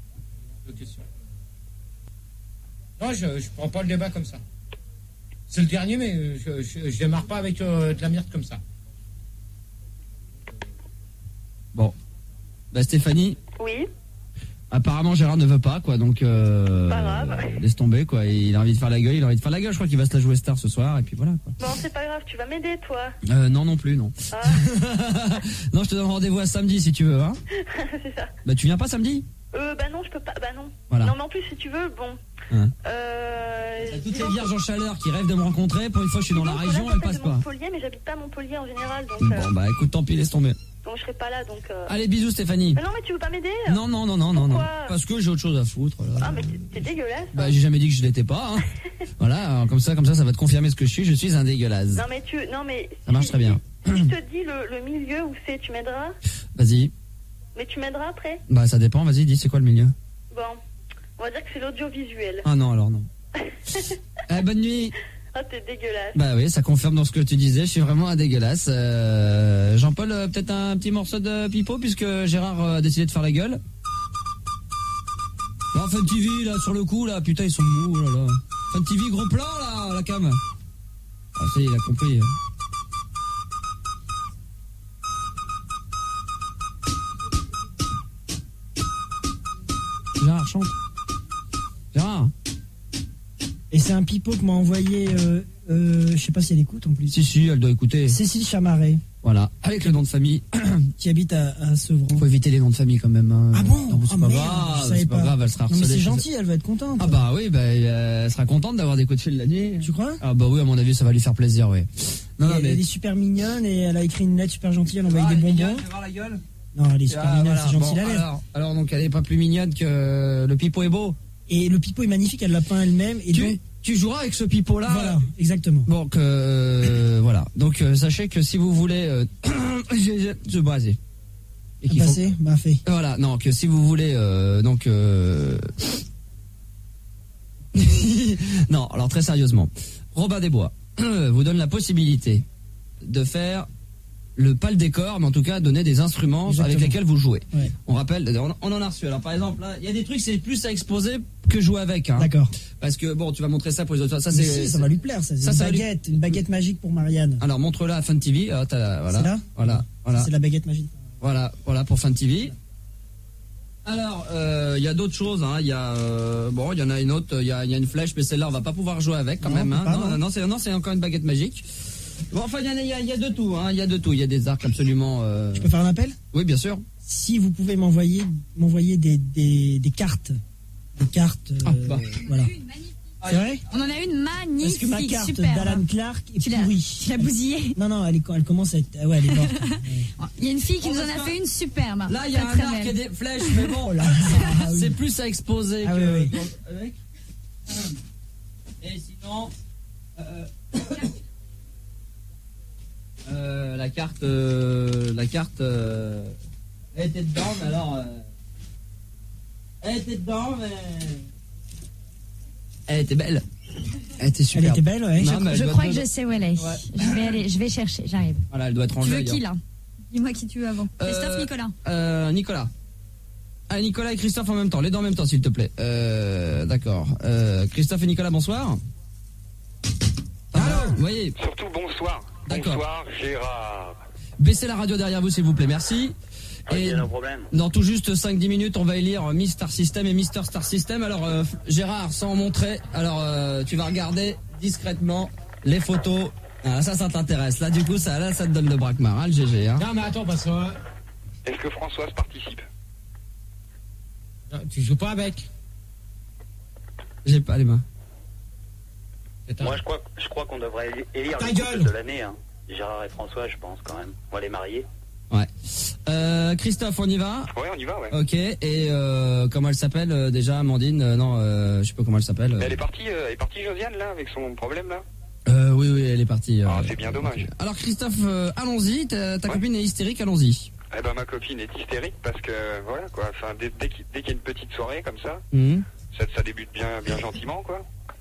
Non, je, je prends pas le débat comme ça. C'est le dernier, mais je, je, je démarre pas avec euh, de la merde comme ça. Bon. Bah Stéphanie, Oui, apparemment Gérard ne veut pas, quoi, donc euh, Pas grave. laisse tomber, quoi. Il a envie de faire la gueule, il a envie de faire la gueule. Je crois qu'il va se la jouer star ce soir, et puis voilà, quoi. bon, c'est pas grave, tu vas m'aider, toi. Euh, non, non plus, non. Ah, Non, je te donne rendez-vous à samedi si tu veux, hein. c'est ça. Bah tu viens pas samedi? Euh, bah non, je peux pas, bah non. Voilà. Non, mais en plus, si tu veux, bon. Hein. Euh. T'as toutes les vierges en chaleur qui rêvent de me rencontrer. Pour une fois, je suis dans la Donc, région, là, elles t'appelles passent de pas. Montpellier, mais j'habite pas à Montpellier en général, donc, euh, Bon, bah écoute, tant pis, laisse tomber. donc je serai pas là, donc. Euh... Allez, bisous Stéphanie. Mais non, mais tu veux pas m'aider? Non, non, non, non, non, non. Pourquoi Parce que j'ai autre chose à foutre. Là. Ah, mais t'es- t'es dégueulasse. Bah, j'ai jamais dit que je l'étais pas. Hein. Voilà, alors, comme ça, comme ça, ça va te confirmer ce que je suis. Je suis un dégueulasse. Non, mais tu. Non, mais. Ça marche si- très bien. Si je te dis le, le milieu où c'est, tu m'aideras? Vas-y. Mais tu m'aideras après? Bah, ça dépend. Vas-y, dis, c'est quoi le milieu? Bon. On va dire que c'est l'audiovisuel. Ah non, alors non. Eh, bonne nuit. Ah, t'es dégueulasse. Bah oui, ça confirme dans ce que tu disais. Je suis vraiment un dégueulasse. Euh, Jean-Paul, euh, peut-être un petit morceau de pipeau puisque Gérard euh, a décidé de faire la gueule. Non, Fun T V là sur le coup là, putain ils sont mous oh là là. Fun T V gros plan là, la cam. Ah ça y est, il a compris. Gérard chante. Gérard. Et c'est un pipeau que m'a envoyé, euh, euh, je sais pas si elle écoute en plus. Si si, elle doit écouter. Cécile Chamaret, Voilà, avec le nom de famille. qui habite à, à Sevran. Faut éviter les noms de famille quand même. Hein. Ah bon? Non, mais c'est Ah, pas merde, je grave, savais c'est pas pas. grave, elle sera Non mais harcelée c'est chez- gentil, elle va être contente. Ah bah oui, bah euh, elle sera contente d'avoir des coups de fil la nuit. Tu crois? Ah bah oui, à mon avis, ça va lui faire plaisir, oui. Non, non, elle, mais elle est super mignonne et elle a écrit une lettre super gentille, elle a envoyé Ah, des elle est bonbons. mignonne, tu veux voir la gueule. Non, elle est super Ah, mignonne, voilà. c'est gentil Bon, la lettre. alors, alors donc elle est pas plus mignonne que le pipeau est beau. Et le pipeau est magnifique, elle l'a peint elle-même. Et Tu, donc, tu joueras avec ce pipeau là. voilà, exactement. Bon, que euh, voilà. Donc euh, sachez que si vous voulez, euh, je, je bah, vas-y. Et qu'il faut- Passé, bah fait. Voilà, non, que si vous voulez, euh, donc... Euh... non, alors très sérieusement, Robin des Bois vous donne la possibilité de faire, le pas le décor, mais en tout cas donner des instruments Exactement. avec lesquels vous jouez. Ouais. On rappelle, on, on en a reçu. Alors par exemple, là, il y a des trucs, c'est plus à exposer que jouer avec. Hein. D'accord. Parce que, bon, tu vas montrer ça pour les autres. Ça, Mais c'est, si, ça va lui plaire, ça. C'est ça, une ça va lui- baguette, une baguette magique pour Marianne. Alors montre-la à Fun T V. Alors, t'as- voilà, C'est là voilà, voilà. C'est la baguette magique. Voilà, voilà pour Fun T V. Alors, euh, il y a d'autres choses. Hein. Il y a, euh, bon, il y en a une autre. Il y a, il y a une flèche, mais celle-là, on va pas pouvoir jouer avec quand Non, même. on Hein. peut pas, non, non. non, non, c'est, non, c'est encore une baguette magique. Bon, enfin, il y, en a- il y, a, il y a de tout. Hein. Il y a de tout. Il y a des arcs absolument. Euh... Je peux faire un appel? Oui, bien sûr. Si vous pouvez m'envoyer m'envoyer des, des, des cartes. Des cartes. Ah, euh, bah. Voilà. C'est vrai? On en a une Parce magnifique, que ma carte super. d'Alan Clark est Tu l'as, pourrie. tu l'as bousillée. Non, non, elle, est, elle commence à être. Ah ouais, elle est morte. Ouais. Il y a une fille qui Oh, nous en parce a que fait une superbe. Là, il y a Très, un très arc et belle. des flèches, mais bon, Oh là. Ah oui. c'est plus à exposer Ah que. oui, oui. Avec. Et sinon. Euh... euh, la carte. Euh, la carte. Euh... Elle était dedans, mais alors. Euh... Elle était dedans, mais. Elle était belle. Elle était Elle super. était belle, ouais. Non, mais elle Je doit crois être que je dedans. sais où elle est. Ouais. Je vais aller, je vais chercher, j'arrive. Voilà, elle doit être Tu rangée. veux qui ailleurs. là? Dis-moi qui tu veux avant. Christophe, Euh, Nicolas. Euh, Nicolas. Ah, Nicolas et Christophe en même temps, les deux en même temps, s'il te plaît. Euh, d'accord. Euh, Christophe et Nicolas, bonsoir. Allô. Vous voyez, Surtout bonsoir. D'accord. Bonsoir Gérard. baissez la radio derrière vous, s'il vous plaît, merci. Ok, Et no problème. dans tout juste cinq dix minutes, on va élire Miss Star System et Mister Star System. Alors, euh, Gérard, sans montrer, alors euh, tu vas regarder discrètement les photos. Ah, ça, ça t'intéresse. Là, du coup, ça, là, ça te donne le braquemar, hein, le G G. Hein. Non, mais attends, parce que euh, Est-ce que Françoise participe? non, tu joues pas avec. J'ai pas les mains. C'est un- Moi, je crois, je crois qu'on devrait élire Ta le couple gueule. de l'année. Hein. Gérard et François, je pense quand même. On va les marier. Ouais. Euh, Christophe, on y va? Ouais, on y va, ouais. Ok, et euh, comment elle s'appelle euh, déjà, Amandine euh, Non, euh, je sais pas comment elle s'appelle. Mais elle est partie, euh, elle est partie Josiane là, avec son problème là. Euh, oui, oui, elle est partie. euh, Ah, c'est bien dommage. Alors Christophe, euh, allons-y, ta, ta Ouais. copine est hystérique, allons-y. Eh ben ma copine est hystérique parce que voilà quoi. Enfin dès, dès qu'il dès qu'il y a une petite soirée comme ça, Mhm. ça, ça débute bien bien gentiment quoi.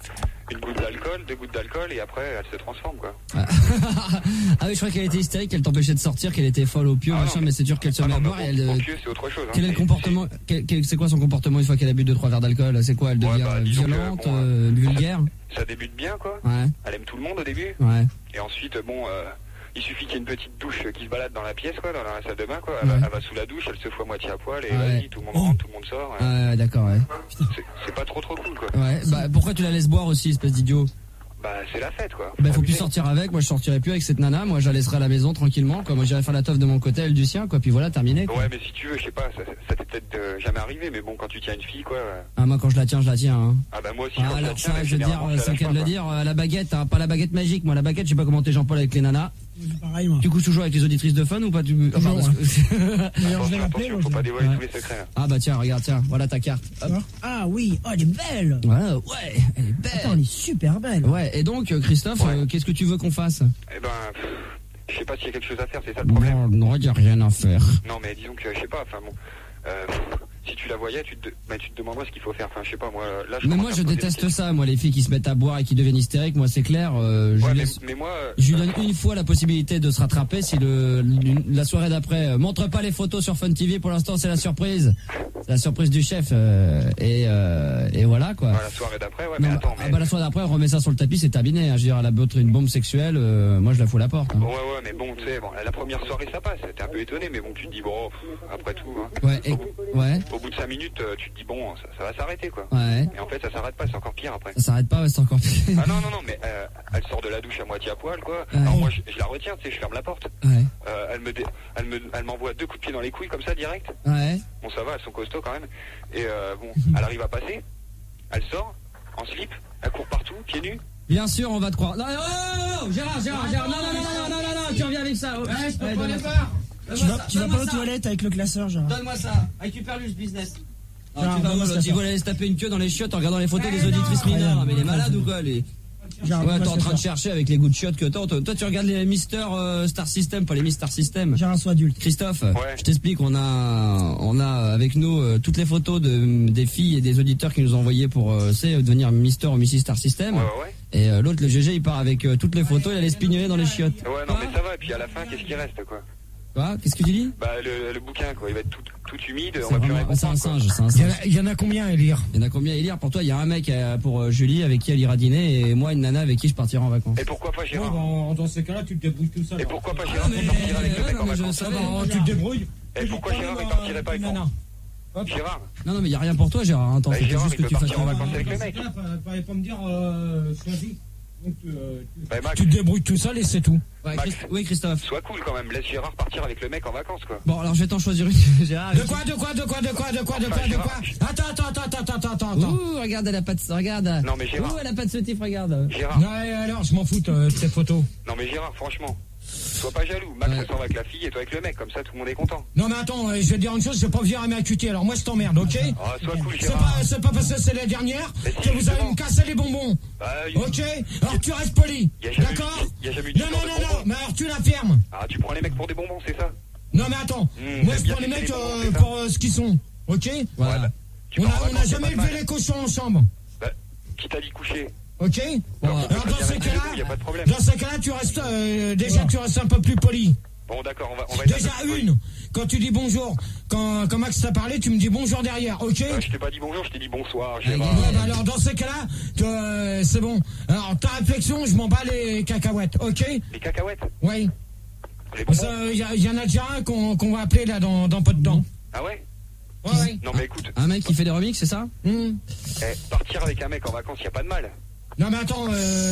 une goutte d'alcool, deux gouttes d'alcool, et après, elle se transforme, quoi. Ah oui, je crois qu'elle était hystérique, qu'elle t'empêchait de sortir, qu'elle était folle au pieu, ah machin, mais, mais c'est sûr qu'elle se ah met non, à boire et elle. Au pieu, c'est autre chose. Hein. Quel est le comportement quel, quel, C'est quoi son comportement une fois qu'elle a bu deux trois verres d'alcool? C'est quoi? Elle devient ouais, bah, violente, que, bon, euh, vulgaire? Ça débute bien, quoi. Ouais. Elle aime tout le monde au début. Ouais. Et ensuite, bon, euh, il suffit qu'il y ait une petite douche qui se balade dans la pièce, quoi, dans la salle de bain, quoi. Elle, ouais. va, elle va sous la douche, elle se fout à moitié à poil, et ouais. vas-y, tout le monde rentre, tout le monde sort. Ouais, ouais d'accord, ouais. C'est pas trop trop cool, quoi. Ouais, bah pourquoi tu la laisses boire aussi, espèce d'idiot? Bah c'est la fête, quoi. Bah faut plus sortir avec, moi je sortirais plus avec cette nana, moi je la laisserai à la maison tranquillement, quoi. Moi j'irai faire la teuf de mon côté, elle du sien, quoi, puis voilà, terminé. Quoi. Ouais, mais si tu veux, je sais pas, ça, ça t'est peut-être euh, jamais arrivé, mais bon, quand tu tiens une fille, quoi. Euh... Ah, moi quand je la tiens, je la tiens, hein. Ah bah moi aussi, ah, quand alors je la tiens, ça, je veux dire, c'est le cas de le dire, euh, la baguette, hein, pas la baguette magique, moi la baguette, je sais pas comment t'es Jean-Paul avec les nanas. Pareil, moi. Tu couches toujours avec les auditrices de Fun ou pas tu... Toujours, enfin, ouais. Attention, attention, attention, faut pas dévoiler ouais. tous les secrets. Ah bah tiens, regarde, tiens, voilà ta carte. Hop. Ah oui, oh elle est belle. Ouais, ouais, elle est belle. Attends, elle est super belle. Ouais, et donc Christophe, ouais. euh, qu'est-ce que tu veux qu'on fasse? Eh ben, je sais pas s'il y a quelque chose à faire, c'est ça le problème. Non, non, il y a rien à faire. Non, mais disons que je sais pas, enfin bon. Euh, si tu la voyais, tu te, bah, tu te demanderais ce qu'il faut faire. Enfin, je sais pas, moi. Là, je mais moi, je déteste ça, moi, les filles qui se mettent à boire et qui deviennent hystériques. Moi, c'est clair. Euh, je, ouais, lui laisse, mais, mais moi, euh, je lui donne une fois la possibilité de se rattraper. Si le, la soirée d'après euh, montre pas les photos sur Fun T V, pour l'instant, c'est la surprise. C'est la surprise du chef. Euh, et, euh, et voilà, quoi. Ouais, la soirée d'après, ouais, mais non, attends. Mais... Ah bah, la soirée d'après, on remet ça sur le tapis, c'est terminé. Hein. Je veux dire, elle a beau être une bombe sexuelle. Euh, moi, je la fous à la porte. Hein. Ouais, ouais, mais bon, tu sais, bon, la première soirée, ça passe. T'es un peu étonné, mais bon, tu te dis, bon, pff, après tout. Hein, ouais, et, au, bout, ouais. au bout de cinq minutes, tu te dis, bon, ça, ça va s'arrêter, quoi. Ouais. Et en fait, ça s'arrête pas, c'est encore pire après. Ça s'arrête pas, ouais, c'est encore pire. Ah non, non, non, mais euh, elle sort de la douche à moitié à poil, quoi. Ouais. Alors moi, je, je la retiens, tu sais, je ferme la porte. Ouais. Euh, elle me, dé... elle me, elle m'envoie deux coups de pied dans les couilles comme ça, direct. Ouais. Bon, ça va, elles sont costauds quand même. Et euh, bon, elle arrive à passer. Elle sort en slip, elle court partout, pieds nus. Bien sûr, on va te croire. Non, non, non, non, Gérard, Gérard, Gérard, non, non, non, non, non, non, non, tu reviens avec ça. Ouais, je peux ouais, pas aller voir. Tu vas, tu vas pas aux toilettes avec le classeur, genre. Donne-moi ça, récupère-lui ce business. Non, tu vas voir, il va aller se taper une queue dans les chiottes en regardant les photos des auditrices mineures. Mais il est malade ou quoi, lui? Genre, ouais, t'es en train de chercher avec les goûts de chiottes que t'as. Toi, tu regardes les Mister euh, Star System, pas les Miss Star System. J'ai un soin adulte. Christophe, ouais. je t'explique, on a, on a avec nous euh, toutes les photos de, des filles et des auditeurs qui nous ont envoyé pour, euh, c'est, devenir Mister ou Missus Star System. Ouais, ouais. Et euh, l'autre, le G G, il part avec euh, toutes les photos, il allait se pignoler dans les chiottes. Ouais, non, mais ça va. Et puis à la fin, qu'est-ce qui reste, quoi? Quoi? Qu'est-ce que tu dis? Bah, le, le bouquin, quoi. Il va être tout, tout humide. C'est, on va plus vraiment, rien c'est un comprendre, singe, c'est un singe. Il y, y en a combien à lire? Il y en a combien à lire? Pour toi, il y a un mec euh, pour euh, Julie avec qui elle ira dîner et moi une nana avec qui je partirai en vacances. Et pourquoi pas Gérard? Ouais, bah, dans ces cas-là, tu te débrouilles tout seul. Et pourquoi pas Gérard pour partir avec le mec en vacances? Tu te débrouilles. Et pourquoi Gérard il partirait pas avec moi? Gérard? Non, non, mais il n'y a rien pour toi, Gérard. Attends, bah, faut Gérard, juste que il tu peut fasses partir en vacances avec le mec. Fallait pas me dire, euh, choisis. Donc, euh, bah, Max, tu te débrouilles tout seul et c'est tout. Ouais, Max, Christ... Oui, Christophe. Sois cool quand même, laisse Gérard partir avec le mec en vacances, quoi. Bon, alors je vais t'en choisir une, Gérard. De quoi, de quoi, de quoi, de quoi, de quoi, de quoi, de quoi? Attends, attends, attends, attends, attends, attends. Ouh, regarde, elle a pas de... Regarde. Non, mais Gérard. Ouh, elle a pas de soutif, regarde. Gérard. Non, alors, je m'en fous de tes photos. Non, mais Gérard, franchement. Sois pas jaloux. Max ouais. s'en va avec la fille et toi avec le mec, comme ça tout le monde est content. Non mais attends, je vais te dire une chose, je vais pas venir à m'accuter, alors moi je t'emmerde, ok? Oh, sois cool, c'est pas, c'est pas parce que c'est la dernière si, que vous allez me casser les bonbons. Bah, ok? Alors a... tu restes poli, d'accord? Y'a jamais eu Non, non, non, non, mais alors tu la fermes. Ah, tu prends les mecs pour des bonbons, c'est ça? Non mais attends, mmh, moi je prends les mecs euh, pour euh, ce qu'ils sont, ok? Voilà. Bah, on a, on a jamais élevé les cochons ensemble. Bah, qui t'a dit coucher? Ok. Bon, alors dans ces cas-là, dans ces cas-là, tu restes euh, déjà, tu restes un peu plus poli. Bon, d'accord, on va, on va déjà une. Quand tu dis bonjour, quand, quand Max t'a parlé, tu me dis bonjour derrière, ok? euh, Je t'ai pas dit bonjour, je t'ai dit bonsoir. Gérard. Ouais, bah alors dans ces cas-là, euh, c'est bon. Alors ta réflexion, je m'en bats les cacahuètes, ok? Les cacahuètes? Oui. Les bonbons? Il y, y en a déjà un qu'on qu'on va appeler là dans, dans peu de temps. Ah ouais? Ouais, ouais. Non mais écoute. Un mec qui fait des remixes, c'est ça? Mmh. Eh, partir avec un mec en vacances, y a pas de mal. Non mais attends, euh,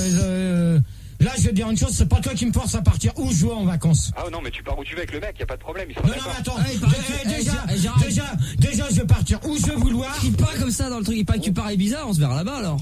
euh, là je vais te dire une chose, c'est pas toi qui me force à partir où je veux en vacances. Ah non mais tu pars où tu veux avec le mec, y a pas de problème, il sera Non d'accord. non mais attends, ah, que, déjà, eh, déjà, déjà, déjà je vais partir où je veux vouloir. Il pas comme ça dans le truc, il pas que tu pars à Ibiza, on se verra là-bas alors.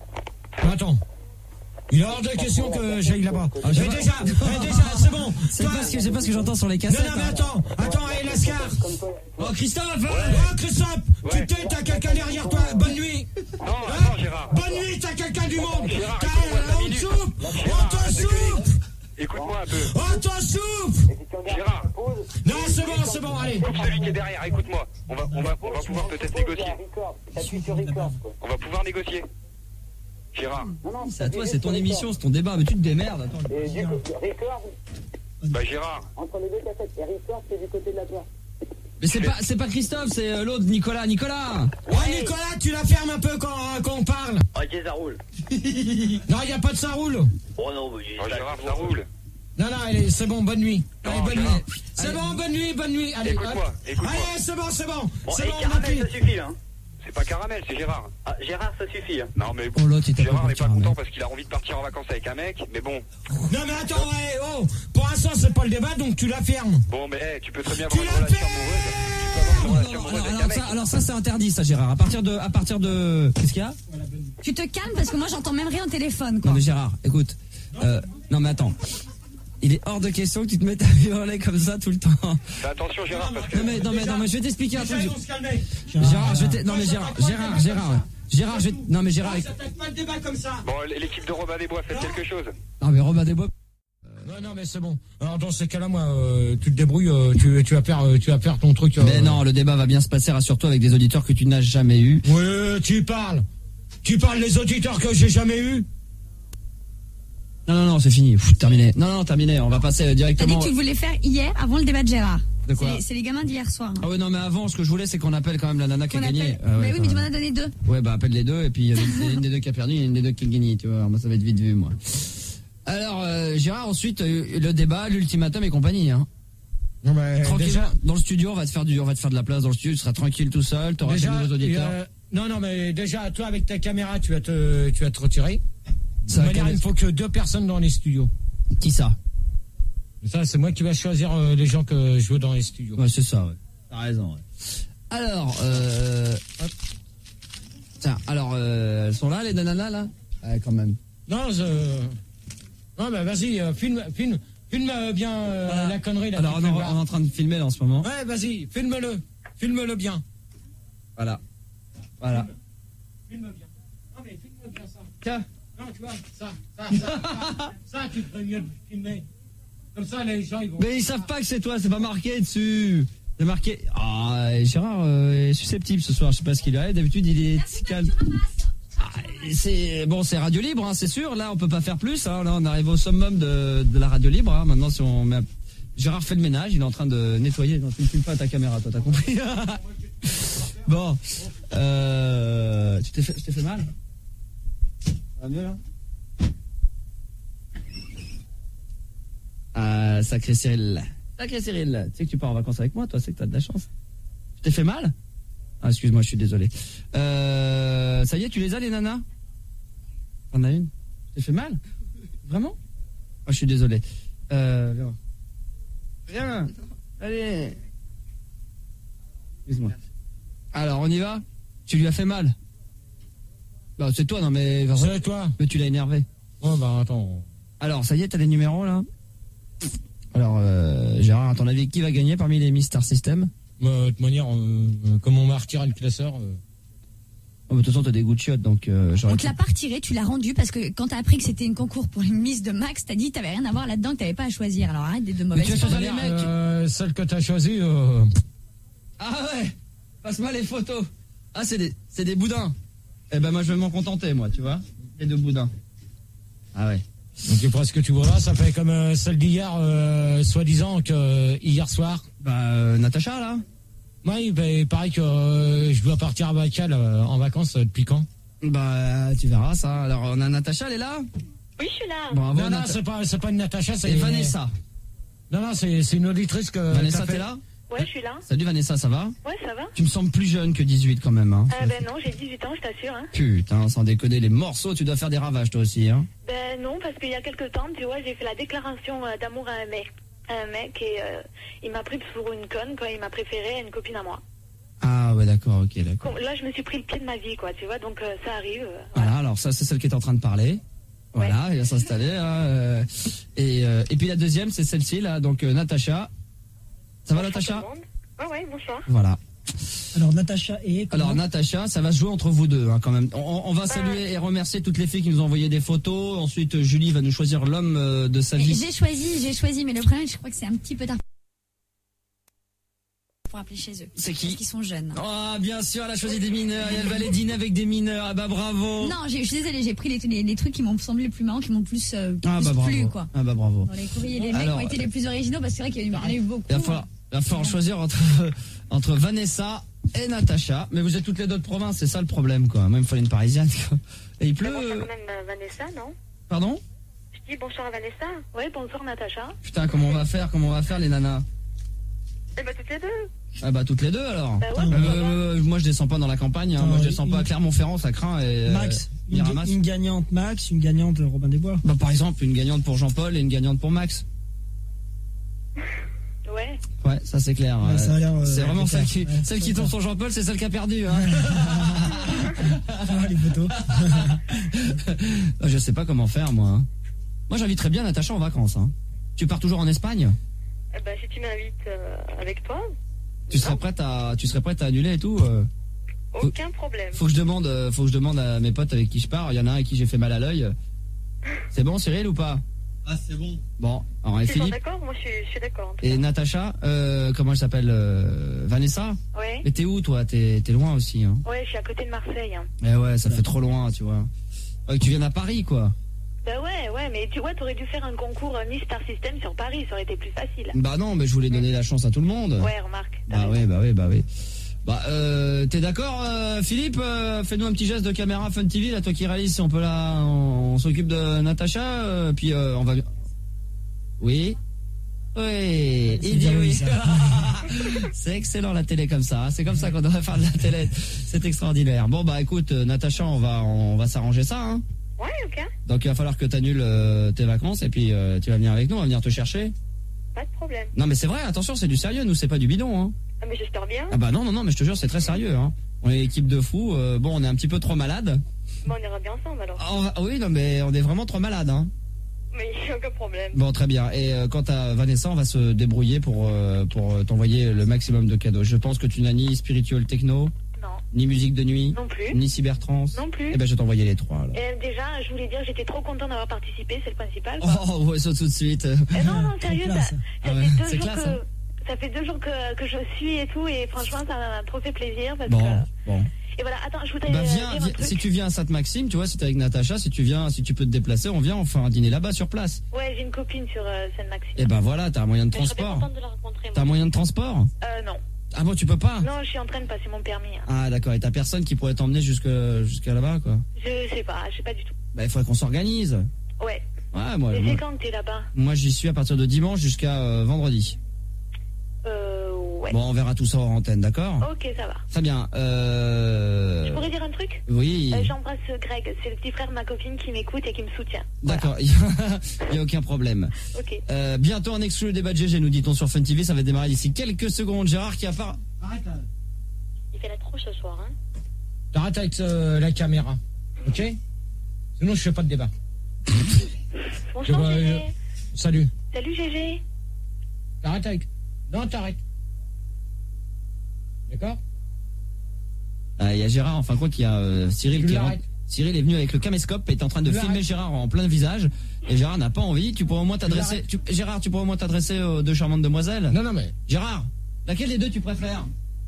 Attends. Il est hors de question que j'aille là-bas. Ah, mais déjà, mais déjà, c'est bon. C'est pas ce que, c'est pas ce que j'entends sur les cassettes. Non, non, mais attends, attends, hé, Lascar. Oh, Christophe! Ouais. Oh, Christophe! Ouais. Tu t'es, t'as quelqu'un derrière toi. Bonne nuit. Non, hein? Non, Gérard. Bonne nuit, t'as quelqu'un du monde. Gérard, t'as, on te soupe. On te soupe. Écoute-moi un peu. On te soupe. Gérard. Non, c'est bon, c'est bon, allez. Coupe celui qui est derrière, écoute-moi. On va, on va, on va pouvoir peut-être négocier. On va pouvoir négocier. Gérard. C'est à toi, c'est ton émission, c'est ton débat, mais tu te démerdes. Attends. Et du coup, Ricard, Bah Gérard. entre les deux cassettes, et Ricard, c'est du côté de la porte. Mais c'est pas, c'est pas Christophe, c'est euh, l'autre, Nicolas. Nicolas. Ouais, Nicolas, tu la fermes un peu quand, quand on parle. Ok, ça roule. Non, il n'y a pas de ça roule. Oh non, mais j'ai Oh, Gérard, ça roule. Non, non, allez, c'est bon, bonne nuit. Allez, Non, bonne Gérard. nuit. C'est bon, bonne nuit, bonne nuit. Allez, Écoute-moi, hop. écoute-moi. Allez, c'est bon, c'est bon. Bon, C'est et bon, on caramel, appuie. ça suffit, hein. C'est pas Caramel, c'est Gérard. Ah, Gérard, ça suffit, hein. Non mais Oh, l'autre, il t'a Gérard pas n'est pas Caramel. content parce qu'il a envie de partir en vacances avec un mec, mais bon. Non, mais attends, ouais, oh. Pour l'instant, c'est pas le débat, donc tu la fermes. Bon, mais hey, tu peux très bien Tu avoir une la relation amoureuse. Tu peux avoir une relation Alors, amoureuse avec alors un mec. ça, alors ça, c'est interdit, ça, Gérard. À partir de, à partir de, qu'est-ce qu'il y a? Tu te calmes parce que moi j'entends même rien au téléphone quoi. Non mais Gérard, écoute. Euh, non mais attends. Il est hors de question que tu te mettes à hurler comme ça tout le temps. Fais attention Gérard parce que... Non mais, non mais, non mais je vais t'expliquer un Déjà, truc. ils vont se calmer. Gérard, je vais t'e- non mais Gérard, Gérard, Gérard, Gérard, je vais, non mais Gérard, Non, ça t'attaque pas le débat comme ça. Bon, l'équipe de Robin des Bois, faites quelque chose. non mais Robin des Bois. Non, non, mais c'est bon. Alors, dans ces cas-là, moi, euh, tu te débrouilles, euh, tu, tu vas faire, euh, tu vas faire ton truc. Euh, Mais non, le débat va bien se passer, rassure-toi, avec des auditeurs que tu n'as jamais eu. Ouais, tu parles. Tu parles des auditeurs que j'ai jamais eu. Non, non, non, c'est fini. Pff, terminé. Non, non, terminé. On va passer euh, T'as dit directement. que tu le voulais faire hier avant le débat de Gérard. De quoi? C'est les- C'est les gamins d'hier soir. Ah ouais, non, mais avant, ce que je voulais, c'est qu'on appelle quand même la nana qui a Qu'on gagné. appelle- Ah ouais, mais oui, quand mais tu m'en même. as donné deux. Ouais, bah appelle les deux, et puis il y en a une, il y a une des deux qui a perdu, et une des deux qui a gagné, tu vois. Alors, moi, ça va être vite vu, moi. Alors, euh, Gérard, ensuite, euh, le débat, l'ultimatum et compagnie, hein. Non, mais Tranquille, déjà, dans le studio, on va te faire du, on va te faire de la place dans le studio, tu seras tranquille tout seul, t'auras tes déjà, nouveaux auditeurs. euh, non, non, mais déjà, toi, avec ta caméra, tu vas te, tu vas te retirer. De Ça, toute manière, quel- il ne faut que deux personnes dans les studios. Qui ça? Ça, c'est moi qui va choisir euh, les gens que je veux dans les studios. Ouais, c'est ça, ouais. T'as raison, ouais. Alors, euh, hop. Tiens, alors, euh, elles sont là, les nananas, là? Ouais, quand même. Non, je... non, mais vas-y, euh, filme, filme, filme euh, bien euh, Voilà. la connerie là. Alors, tu on, fais est- voir. on est en train de filmer, là, en ce moment. Ouais, vas-y, filme-le, filme-le bien. Voilà. Voilà. Filme bien. Non, mais filme bien ça. Tiens. Non, tu vois, ça, ça, ça, ça, ça, tu ferais mieux de filmer. Comme ça, les gens, ils vont... Mais ils savent pas que c'est toi, c'est pas marqué dessus. C'est marqué. Ah, Gérard euh, est susceptible ce soir, je sais pas ce qu'il a. D'habitude, il est si calme. Ah, c'est bon, c'est radio libre, hein, c'est sûr. Là, on peut pas faire plus. Hein. Là, on arrive au summum de, de la radio libre. Hein. Maintenant, si on met... Gérard fait le ménage, il est en train de nettoyer. Non, tu ne filmes pas ta caméra, toi, t'as compris. Bon, euh, tu t'es fait, tu t'es fait mal. Ça va mieux là. Ah, sacré Cyril. Sacré Cyril. Tu sais que tu pars en vacances avec moi, toi, c'est que t'as de la chance. Tu t'es fait mal? Ah, excuse-moi, je suis désolé. Euh, ça y est, tu les as, les nanas? T'en as une? Tu t'es fait mal? Vraiment? Ah, je suis désolé. Euh, viens. Viens. Allez. Excuse-moi. Alors, on y va? Tu lui as fait mal? Bah, c'est toi, non, mais... C'est toi. Mais tu l'as énervé. Oh, bah, attends. Alors, ça y est, t'as les numéros, là? Alors, euh, Gérard, à ton avis, qui va gagner parmi les Miss Star System? Bah, de toute manière, euh, comme on m'a retiré le classeur... Euh... Oh, de toute façon, t'as des goûts de chiottes, donc euh, j'aurais... On te l'a pas retiré, tu l'as rendu parce que quand t'as appris que c'était une concours pour une Miss de Max, t'as dit que t'avais rien à voir là-dedans, que t'avais pas à choisir. Alors arrête d'être de mauvaise tu vas foi. choisir les mecs. Euh, celle que t'as choisie... Euh... Ah ouais. Passe-moi les photos. Ah, c'est des, c'est des boudins. Eh ben, moi, je vais m'en contenter, moi, tu vois. Les deux boudins. Ah ouais. Donc tu feras ce que tu voudras, ça fait comme euh, celle d'hier, euh, soi-disant que euh, hier soir. Bah, euh, Natacha, là? Oui, bah, pareil que euh, je dois partir avec elle euh, en vacances euh, depuis quand? Bah, tu verras ça. Alors, on a Natacha, elle est là? Oui, je suis là. Bravo, Non, non, Nata- c'est pas, c'est pas une Natacha, c'est Et Vanessa. Non, non, c'est, c'est une auditrice que. Vanessa, t'as fait- t'es là? Ouais, je suis là. Salut, Vanessa, ça va? Ouais, ça va. Tu me sembles plus jeune que dix-huit, quand même, hein. Ah ben non, j'ai dix-huit ans, je t'assure. Hein. Putain, sans déconner, les morceaux, tu dois faire des ravages, toi aussi, hein. Ben non, parce qu'il y a quelques temps, tu vois, j'ai fait la déclaration euh, d'amour à un mec. À un mec et euh, il m'a pris pour une conne, quoi. Il m'a préféré à une copine à moi. Ah ouais, d'accord, ok, d'accord. Bon, là, je me suis pris le pied de ma vie, quoi, tu vois, donc euh, ça arrive. euh, Voilà, alors ça, c'est celle qui est en train de parler. Voilà, il va s'installer. Hein, euh, et, euh, et puis la deuxième, c'est celle-ci, là, donc euh, Natacha. Ça va, Natacha? Ouais, ouais, bonsoir. Voilà. Alors, Natacha et... comment Alors Natacha, ça va se jouer entre vous deux, hein, quand même. On, on va saluer et remercier toutes les filles qui nous ont envoyé des photos. Ensuite, Julie va nous choisir l'homme euh, de sa vie. J'ai choisi, j'ai choisi, mais le problème, je crois que c'est un petit peu tard. pour appeler chez eux. C'est qui? Parce qu'ils sont jeunes. Oh, bien sûr, elle a choisi des mineurs et elle va aller dîner avec des mineurs. Ah bah bravo. Non, j'ai- je suis désolée, j'ai pris les, les, les trucs qui m'ont semblé les plus marrants, qui m'ont plus, euh, Ah plus bah bravo. plu, quoi. Ah bah bravo. Dans les courriers, les mecs Alors, ont été les plus originaux parce que c'est vrai qu'il y en a eu beaucoup. Il va falloir, il va falloir choisir entre, entre Vanessa et Natacha. Mais vous êtes toutes les deux de province, c'est ça le problème, quoi. Même il fallait une parisienne, quoi. Et il pleut. Bonsoir euh, quand même euh, Vanessa, non? Pardon? Je dis bonsoir à Vanessa. Oui, bonsoir Natacha. Putain, comment on va faire? Comment on va faire, les nanas? Eh ben toutes les deux. Ah bah toutes les deux alors. Bah ouais, Euh, pourquoi euh, moi je descends pas dans la campagne, hein. Moi je descends pas à Clermont-Ferrand, ça craint. Et, Max, euh, une, Miramas. une gagnante Max, une gagnante Robin des Bois. Bah par exemple une gagnante pour Jean-Paul et une gagnante pour Max. Ouais. Ouais, ça c'est clair. Ouais, euh, ça a l'air, euh, c'est vraiment clair. celle qui, Ouais, celle qui c'est tombe clair. sur Jean-Paul, c'est celle qui a perdu. Hein. Ah, les photos. Je sais pas comment faire moi. hein. Moi j'inviterais bien Natacha en vacances. Hein. Tu pars toujours en Espagne? Eh ben si tu m'invites euh, avec toi, Tu serais prête à, tu serais prête à annuler et tout? euh aucun problème. Faut que je demande, euh, faut que je demande à mes potes avec qui je pars. Il y en a un avec qui j'ai fait mal à l'œil. C'est bon, Cyril ou pas? Ah, c'est bon. Bon, alors et Ils sont Philippe d'accord? Moi je suis, je suis d'accord. en tout et cas. Natacha, euh, comment elle s'appelle? euh, Vanessa? Ouais. Mais t'es où toi? T'es t'es loin aussi. Hein. Ouais, je suis à côté de Marseille. Hein. Eh ouais, ça fait trop loin, tu vois. Ouais, tu viens à Paris, quoi. Bah ouais, ouais, mais tu vois, t'aurais dû faire un concours euh, Miss Star System sur Paris, ça aurait été plus facile. Bah non, mais je voulais donner la chance à tout le monde. Ouais, remarque. t'as Bah raison. oui, bah oui, bah oui. Bah euh, t'es d'accord, euh, Philippe? euh, Fais-nous un petit geste de caméra Fun T V, là, toi qui réalises, si on peut là, on, on s'occupe de Natacha, euh, puis euh, on va. Oui. Oui, il dit bien oui. oui, ça. C'est excellent la télé comme ça. hein. C'est comme ça qu'on devrait faire de la télé. C'est extraordinaire. Bon bah écoute, euh, Natacha, on va on va s'arranger ça. Hein. Ouais, ok. Donc il va falloir que tu annules euh, tes vacances et puis euh, tu vas venir avec nous, on va venir te chercher. Pas de problème. Non mais c'est vrai, attention, c'est du sérieux, nous c'est pas du bidon. Hein. Ah, mais j'espère bien. Ah bah non non non, mais je te jure c'est très sérieux. Hein. On est une équipe de fous. euh, bon, on est un petit peu trop malade. Bon, on ira bien ensemble alors. Ah, on va- oui non mais on est vraiment trop malade. Hein. Mais il n'y a aucun problème. Bon très bien. Et euh, quant à Vanessa, on va se débrouiller pour euh, pour euh, t'envoyer le maximum de cadeaux. Je pense que tu n'as ni spiritual techno, Non. ni musique de nuit, Non plus. ni cybertrance. Non plus. Eh ben je vais t'envoyer les trois. Alors. Et déjà, je voulais dire, j'étais trop content d'avoir participé, c'est le principal. Oh ouais, ça tout de suite. Eh non, non, sérieux, ça, classe. ça Ah ouais, fait deux c'est jours classe, que, hein. ça fait deux jours que, que je suis et tout, et franchement, ça m'a trop fait plaisir parce Bon que. bon. Et voilà, attends, je voudrais Bah euh, viens, dire un viens, truc. si tu viens à Sainte-Maxime, tu vois, si t'es avec Natacha, si tu viens, si tu peux te déplacer, on vient, on fait un dîner là-bas sur place. Ouais, j'ai une copine sur euh, Seine-Maxime. Et ben voilà, t'as un moyen de Mais je serais bien transport. contente de la rencontrer. T'as un moi. moyen de transport? Euh, non. Ah bon, tu peux pas? Non, je suis en train de passer mon permis. hein. Ah d'accord, et t'as personne qui pourrait t'emmener jusque jusqu'à là-bas, quoi. Je sais pas, je sais pas du tout. Bah il faudrait qu'on s'organise. Ouais. Ouais, moi, Et moi, c'est quand que t'es là-bas? moi, j'y suis à partir de dimanche jusqu'à euh, vendredi. Euh, ouais. Bon, on verra tout ça en antenne, d'accord? Ok, ça va. Très bien. Euh... Je pourrais dire un truc? Oui. Euh, J'embrasse Greg, c'est le petit frère de ma copine qui m'écoute et qui me soutient. D'accord, il n'y a aucun problème. Ok. Euh, bientôt un exclu débat de G G, nous dit-on sur Fun T V, ça va démarrer d'ici quelques secondes. Gérard qui a pas... Arrête là. Il fait la trouche ce soir, hein? T'arrêtes avec euh, la caméra. Ok? Sinon, je fais pas de débat. Bonjour, vois, Gégé. euh, Salut. Salut, Gégé. T'arrêtes avec. Non, t'arrêtes. D'accord? Ah, il y a Gérard, en fin de compte, il y a euh, Cyril Tu qui l'arrêtes. rentre. Cyril est venu avec le caméscope et est en train de Tu filmer l'arrêtes. Gérard en plein visage. Et Gérard n'a pas envie. Tu pourrais au moins t'adresser. l'arrêtes. tu- Gérard, tu pourrais au moins t'adresser aux deux charmantes demoiselles. Non, non, mais. Gérard, laquelle des deux tu préfères?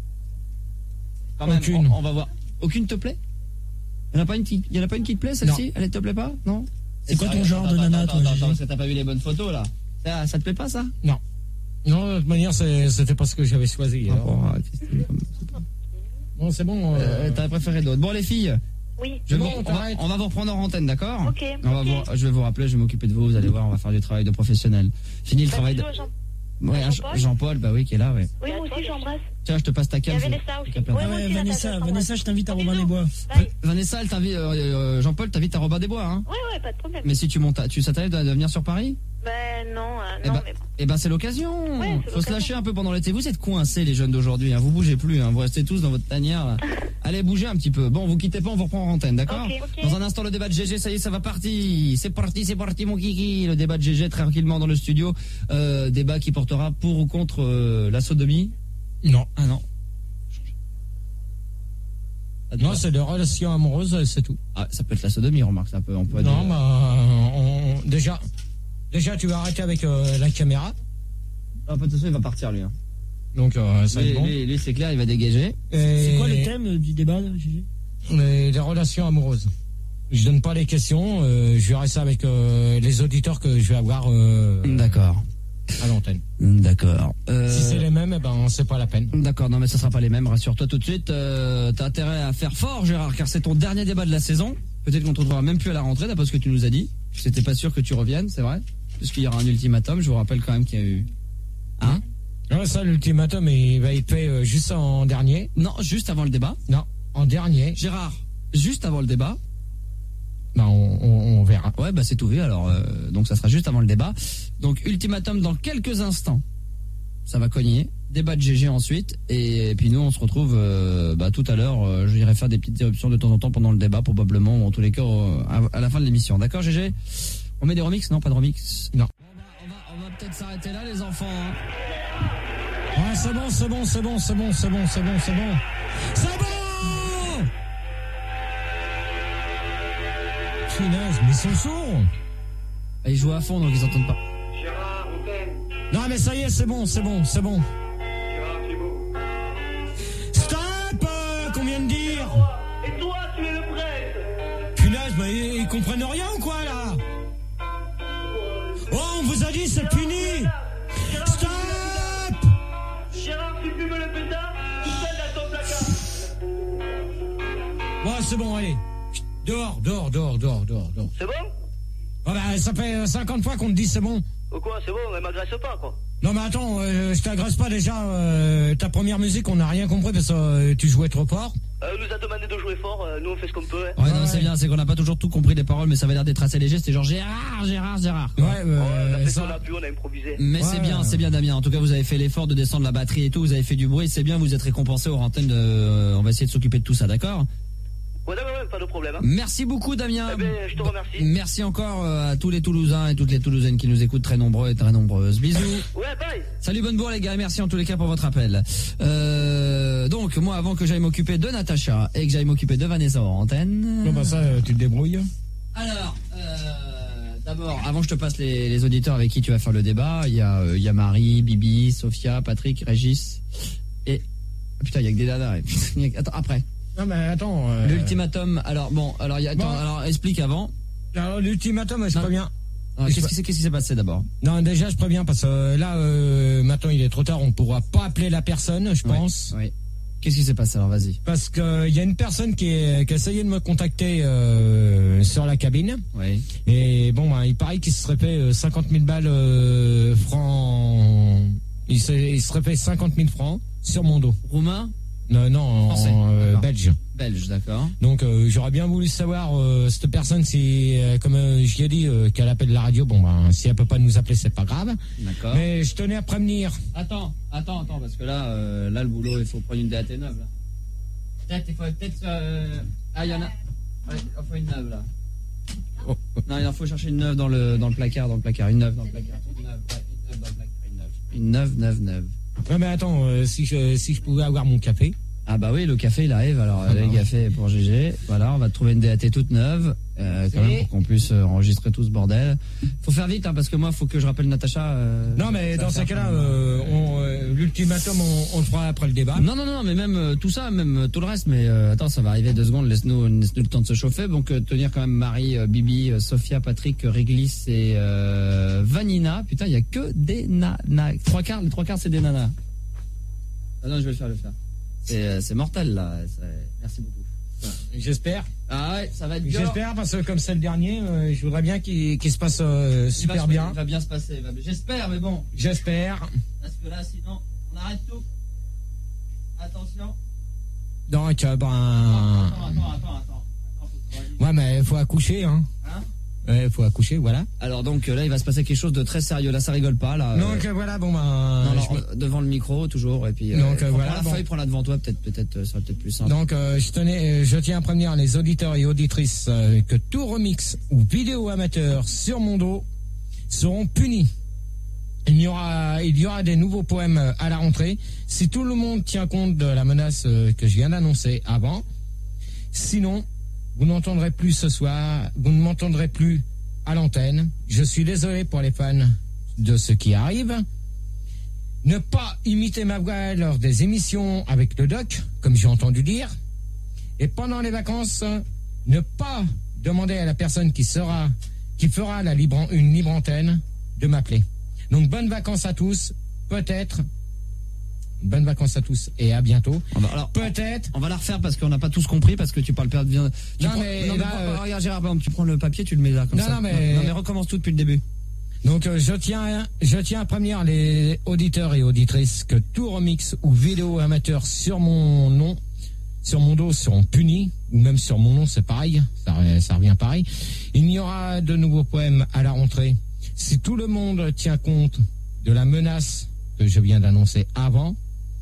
Quand même, Aucune. On, on va voir. Aucune te plaît? Il n'y en a pas une qui, il y en a pas une qui te plaît, celle-ci? Non. Elle te plaît pas? Non? C'est quoi ton Attends, genre de attends, nana, attends, toi, attends, Gégé parce que t'as pas vu les bonnes photos là. Ça, ça te plaît pas ça? Non. Non, de toute manière, c'est- c'était pas ce que j'avais choisi. Ah, alors. bon, ah, Christine, comme- Bon, c'est bon. Euh, euh, T'aurais préféré d'autres. Bon les filles, Oui. je vais Bon, vous- on, va, t'arrêtes. on va vous reprendre en antenne, d'accord? Ok. On va ok. vous- je vais vous rappeler, je vais m'occuper de vous, vous allez voir, on va faire du travail de professionnel. Fini le Bah, travail de... bisous à Jean- Ouais, hein, Jean-Paul. Jean-Paul, bah oui, qui est là, ouais. Oui, moi aussi, j'embrasse. Tiens, je te passe ta Il y cam. a je- Vanessa aussi. je t'appelle. Ouais, Ah moi ouais, aussi, Vanessa, Natacha, Vanessa, je t'invite à Bisous. Robin des Bois. Bye. Vanessa, elle t'invite, euh, euh, Jean-Paul t'invite à Robin des Bois, hein. Ouais, ouais, pas de problème. Mais si tu montes, à- tu, ça t'arrive de, de venir sur Paris? Ben non, euh, Eh non, ben, mais bon. eh ben c'est l'occasion. Ouais, c'est Faut se l'occasion. lâcher un peu pendant l'été. Vous êtes coincés les jeunes d'aujourd'hui, hein. Vous bougez plus, hein. Vous restez tous dans votre tanière. là. Allez, bougez un petit peu. Bon, vous quittez pas, on vous reprend en antenne, d'accord? Ok, ok. Dans un instant, le débat de G G, ça y est, ça va partir. C'est parti, c'est parti, mon kiki. Le débat de G G, tranquillement dans le studio. Euh, débat qui portera pour ou contre euh, la sodomie. Non. Ah non. Ah, Non, c'est des relations amoureuses, c'est tout. Ah, ça peut être la sodomie, remarque. Ça peut, on peut Non, dire- bah, on, déjà, déjà, tu vas arrêter avec euh, la caméra. Ah, pas de toute façon, il va partir, lui. Hein. Donc euh, ça va Lui, être bon. lui, lui, c'est clair, il va dégager. C'est Et quoi le thème du débat, là, Gégé? les, les relations amoureuses. Je donne pas les questions, euh, je verrai ça avec euh, les auditeurs que je vais avoir euh, D'accord. à l'antenne. D'accord. Euh, Si c'est les mêmes, eh ben c'est pas la peine. D'accord, non mais ça sera pas les mêmes, rassure-toi tout de suite. Euh, T'as intérêt à faire fort, Gérard, car c'est ton dernier débat de la saison. Peut-être qu'on te retrouvera même plus à la rentrée, d'après ce que tu nous as dit. C'était pas sûr que tu reviennes, c'est vrai, puisqu'il y aura un ultimatum. Je vous rappelle quand même qu'il y a eu... Hein? Ouais, ça, l'ultimatum, il va être fait euh, juste en dernier. Non, juste avant le débat. Non, en dernier. Gérard, juste avant le débat. Ben, on, on, on verra. Ouais, bah c'est tout vu. Alors, euh, donc ça sera juste avant le débat. Donc ultimatum dans quelques instants. Ça va cogner. Débat de G G ensuite. Et, et puis nous, on se retrouve euh, bah, tout à l'heure. Euh, je irai faire des petites éruptions de temps en temps pendant le débat, probablement, ou en tous les cas euh, à, à la fin de l'émission. D'accord, G G? On met des remixes? Non, pas de remix. Non. On va, on va, on va peut-être s'arrêter là, les enfants. Hein. Ouais, c'est bon, c'est bon, c'est bon, c'est bon, c'est bon, c'est bon, c'est bon. C'est bon! Punaise, mais ils sont sourds. Ils jouent à fond, donc ils entendent pas. Gérard, on t'aime. Non, mais ça y est, c'est bon, c'est bon, c'est bon. Gérard, c'est beau. Stop, euh, qu'on vient de dire. Et toi, tu es le prêtre. Punaise, mais ils, ils comprennent rien ou quoi, là? Oh, on vous a dit, c'est puni. Stop! Gérard, si tu me le pétard, tu t'aides à ton placard. Ouais, c'est bon, allez. Chut, dehors, dehors, dehors, dehors, dehors, dehors. C'est bon? Oh, bah, ça fait euh, cinquante fois qu'on te dit c'est bon. Ou quoi, c'est bon, mais m'agresse pas, quoi. Non, mais attends, euh, je t'agresse pas déjà. Euh, ta première musique, on n'a rien compris parce que euh, tu jouais trop fort. Euh, nous a demandé de jouer fort, euh, nous on fait ce qu'on peut, hein. Ouais, non, c'est bien, c'est qu'on n'a pas toujours tout compris les paroles, mais ça va l'air d'être assez léger. C'est genre Gérard, Gérard, Gérard. Quoi. Ouais, euh, Ouais, on a fait ce ça- qu'on a pu, on a improvisé. Mais Ouais. c'est bien, c'est bien Damien. En tout cas, vous avez fait l'effort de descendre la batterie et tout. Vous avez fait du bruit, c'est bien. Vous êtes récompensé aux antennes. De... euh, On va essayer de s'occuper de tout ça, d'accord? Ouais, ouais, ouais, pas de problème, hein. Merci beaucoup, Damien. Eh ben, je te remercie. Merci encore euh, à tous les Toulousains et toutes les Toulousaines qui nous écoutent, très nombreux et très nombreuses. Bisous. Ouais, bye. Salut Bonne-Bourg les gars, et merci en tous les cas pour votre appel. Euh, donc moi, avant que j'aille m'occuper de Natacha et que j'aille m'occuper de Vanessa en antenne. Bon, bah, ça, euh, tu te débrouilles. Alors, euh, d'abord, avant que je te passe les, les auditeurs avec qui tu vas faire le débat, il y a, euh, il y a Marie, Bibi, Sophia, Patrick, Régis et... Ah, putain, il y a que des dadas. Et... Attends, après. Non, mais attends. Euh... L'ultimatum, alors bon, alors, il y a, attends, Bon. alors explique avant. Alors, l'ultimatum, je Non. préviens. Alors, Je Qu'est-ce sais qui s'est qu'est-ce qui s'est passé d'abord? Non, déjà, je préviens parce que euh, là, euh, maintenant, il est trop tard. On pourra pas appeler la personne, je pense. Oui. Qu'est-ce qui s'est passé alors? Vas-y. Parce que il y a une personne qui, est, qui a essayé de me contacter euh, sur la cabine. Oui. Et bon, bah, il paraît qu'il se serait fait euh, cinquante mille balles euh, francs. Il se, il serait fait cinquante mille francs sur mon dos. Roumain? Non, non, en Français. euh, D'accord. belge. Belge, d'accord. Donc euh, j'aurais bien voulu savoir euh, cette personne si, euh, comme euh, je l'ai dit, euh, qu'elle appelle la radio. Bon, ben, si elle peut pas nous appeler, c'est pas grave. D'accord. Mais je tenais à prévenir. Attends, attends, attends, parce que là, euh, là, le boulot, il faut prendre une D A T neuve, là. Peut-être, il faut peut-être, euh... ah, il y en a, ouais, il en faut une neuve, là. Oh. Non, il en faut chercher une neuve dans le, dans le placard, dans le placard, une neuve dans le placard, une neuve, ouais, une neuve dans le placard, une neuve. Une neuve, neuve, neuve. Ouais, mais attends, euh, si je si je pouvais avoir mon café. Ah bah oui, le café, il arrive, alors, Ah le bah. café pour G G. Voilà, on va trouver une D A T toute neuve, euh, quand même, pour qu'on puisse euh, enregistrer tout ce bordel. Faut faire vite, hein, parce que moi, faut que je rappelle Natacha. Euh, Non, mais ça dans va ce faire cas-là, quand même. euh, on, euh, l'ultimatum, on, on le fera après le débat. Non, non, non, mais même euh, tout ça, même euh, tout le reste, mais euh, attends, ça va arriver deux secondes, laisse-nous laisse-nous le temps de se chauffer. Donc, euh, tenir quand même Marie, euh, Bibi, euh, Sophia, Patrick, euh, Réglis et euh, Vanina. Putain, il y a que des nanas. Trois quarts, les trois quarts, c'est des nanas. Ah non, je vais le faire, le faire. C'est, euh, c'est mortel, là. C'est- Merci beaucoup. J'espère. Ah ouais, ça va être dur. J'espère, parce que comme c'est le dernier, euh, je voudrais bien qu'il qu'il se passe euh, Il va super se- bien. Il va bien se passer. il va- J'espère, mais bon. J'espère. Parce que là, sinon, on arrête tout. Attention. Donc, euh, ben... Attends, attends, attends, attends. attends faut- Ouais, mais il faut accoucher, hein. Hein Ouais, il faut accoucher, voilà. Alors donc euh, là, il va se passer quelque chose de très sérieux. Là, ça rigole pas. Là. euh, Donc, euh, voilà, bon, ben... non, non, je me- euh, devant le micro toujours. Et puis. Donc, euh, prends- voilà, prends la bon. feuille, prends-la devant toi. Peut-être, peut-être, euh, ça sera peut-être plus simple. Donc, euh, je tenais, euh, je tiens à prévenir les auditeurs et auditrices euh, que tout remix ou vidéo amateur sur mon dos seront punis. Il y aura, il y aura des nouveaux poèmes euh, à la rentrée. Si tout le monde tient compte de la menace euh, que je viens d'annoncer avant, sinon, vous n'entendrez plus ce soir, vous ne m'entendrez plus à l'antenne. Je suis désolé pour les fans de ce qui arrive. ne pas imiter ma voix lors des émissions avec le doc, comme j'ai entendu dire. Et pendant les vacances, ne pas demander à la personne qui sera, qui fera la libre, une libre antenne de m'appeler. Donc bonnes vacances à tous, peut-être. Bonnes vacances à tous et à bientôt. Alors, peut-être. On va la refaire parce qu'on n'a pas tous compris, parce que tu parles pas bien. Tu non, prends, mais, non, mais là, euh, euh, regarde Gérard, par exemple, tu prends le papier, tu le mets là comme non, ça. Non mais, non mais recommence tout depuis le début. Donc euh, je tiens, je tiens à prévenir les auditeurs et auditrices que tout remix ou vidéo amateur sur mon nom, sur mon dos seront punis, ou même sur mon nom, c'est pareil, ça, ça revient pareil. Il n'y aura de nouveaux poèmes à la rentrée. Si tout le monde tient compte de la menace que je viens d'annoncer avant,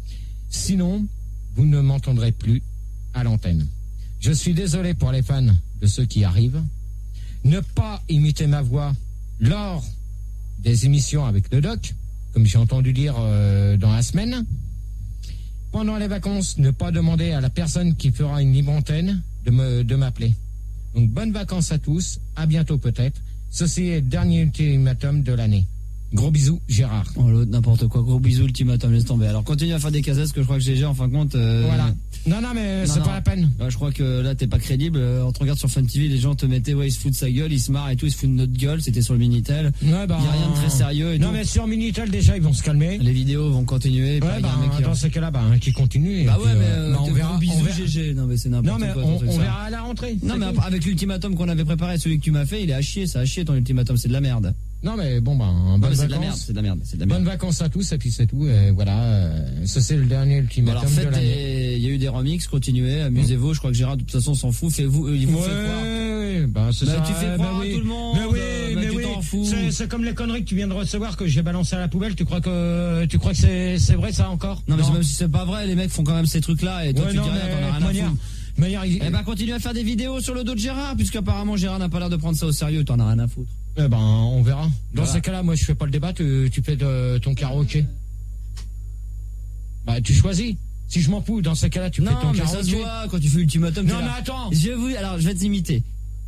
sinon, vous ne m'entendrez plus à l'antenne. Je suis désolé pour les fans de ceux qui arrivent. Ne pas imiter ma voix lors des émissions avec le doc, comme j'ai entendu dire euh, dans la semaine. Pendant les vacances, ne pas demander à la personne qui fera une libre antenne de me, de m'appeler. Donc bonnes vacances à tous, à bientôt peut-être. Ceci est le dernier ultimatum de l'année. Gros bisous, Gérard. Oh l'autre, n'importe quoi, gros bisous, ultimatum, laisse tomber. Alors continue à faire des cassettes, parce que je crois que G G, en fin de compte... Euh... Voilà. Non, non, mais non, c'est non. pas la peine. Ouais, je crois que là, t'es pas crédible. Euh, on te regarde sur Fun T V, les gens te mettaient, ouais, ils se foutent de sa gueule, ils se marrent et tout, ils se foutent de notre gueule, c'était sur le Minitel. Ouais, bah... Il y a rien de très sérieux et non, tout. mais sur Minitel, déjà, ils vont se calmer. Les vidéos vont continuer. Ouais, bah, dans ce cas-là, bah, qui continue. Bah ouais, mais euh, bah, on verra. Bisous, on verra. G G. Non, mais c'est n'importe quoi. Non, mais on, on verra à la rentrée. Non, mais avec l'ultimatum qu'on avait préparé, celui que tu m'as fait, il est à chier, ça a chier ton ultimatum, c'est de la merde. Non mais bon bah bonnes non, mais vacances. C'est de la merde, c'est de la merde, c'est de la merde. Bonnes vacances à tous et puis c'est tout. Et voilà, euh, ça c'est le dernier ultimatum bon, alors, de l'année. Il y a eu des remixes, continuez, amusez-vous. Je crois que Gérard de toute façon s'en fout. Fais-vous, il vous ouais, fait croire. Ouais, bah, c'est bah, ça. Tu fais croire bah, oui. à tout le monde. Mais oui, bah, mais tu oui. t'en fous. C'est, c'est comme les conneries que tu viens de recevoir que j'ai balancé à la poubelle. Tu crois que tu crois que c'est c'est vrai ça encore? Non mais non. Même si c'est pas vrai, les mecs font quand même ces trucs-là et toi ouais, tu non, dis rien, t'en as rien à manière, foutre. Manière, il... Eh ben continue à faire des vidéos sur le dos de Gérard, puisqu'apparemment Gérard n'a pas l'air de prendre ça au sérieux. T'en as rien à foutre. Eh ben, on verra. Dans voilà. ces cas-là, moi, je fais pas le débat, tu, tu fais de ton karaoké. Bah, tu choisis. Si je m'en fous, dans ces cas-là, tu non, fais ton mais karaoké. Ça se voit quand tu fais ultimatum. Non, mais attends. Je vous, alors, je vais t'imiter.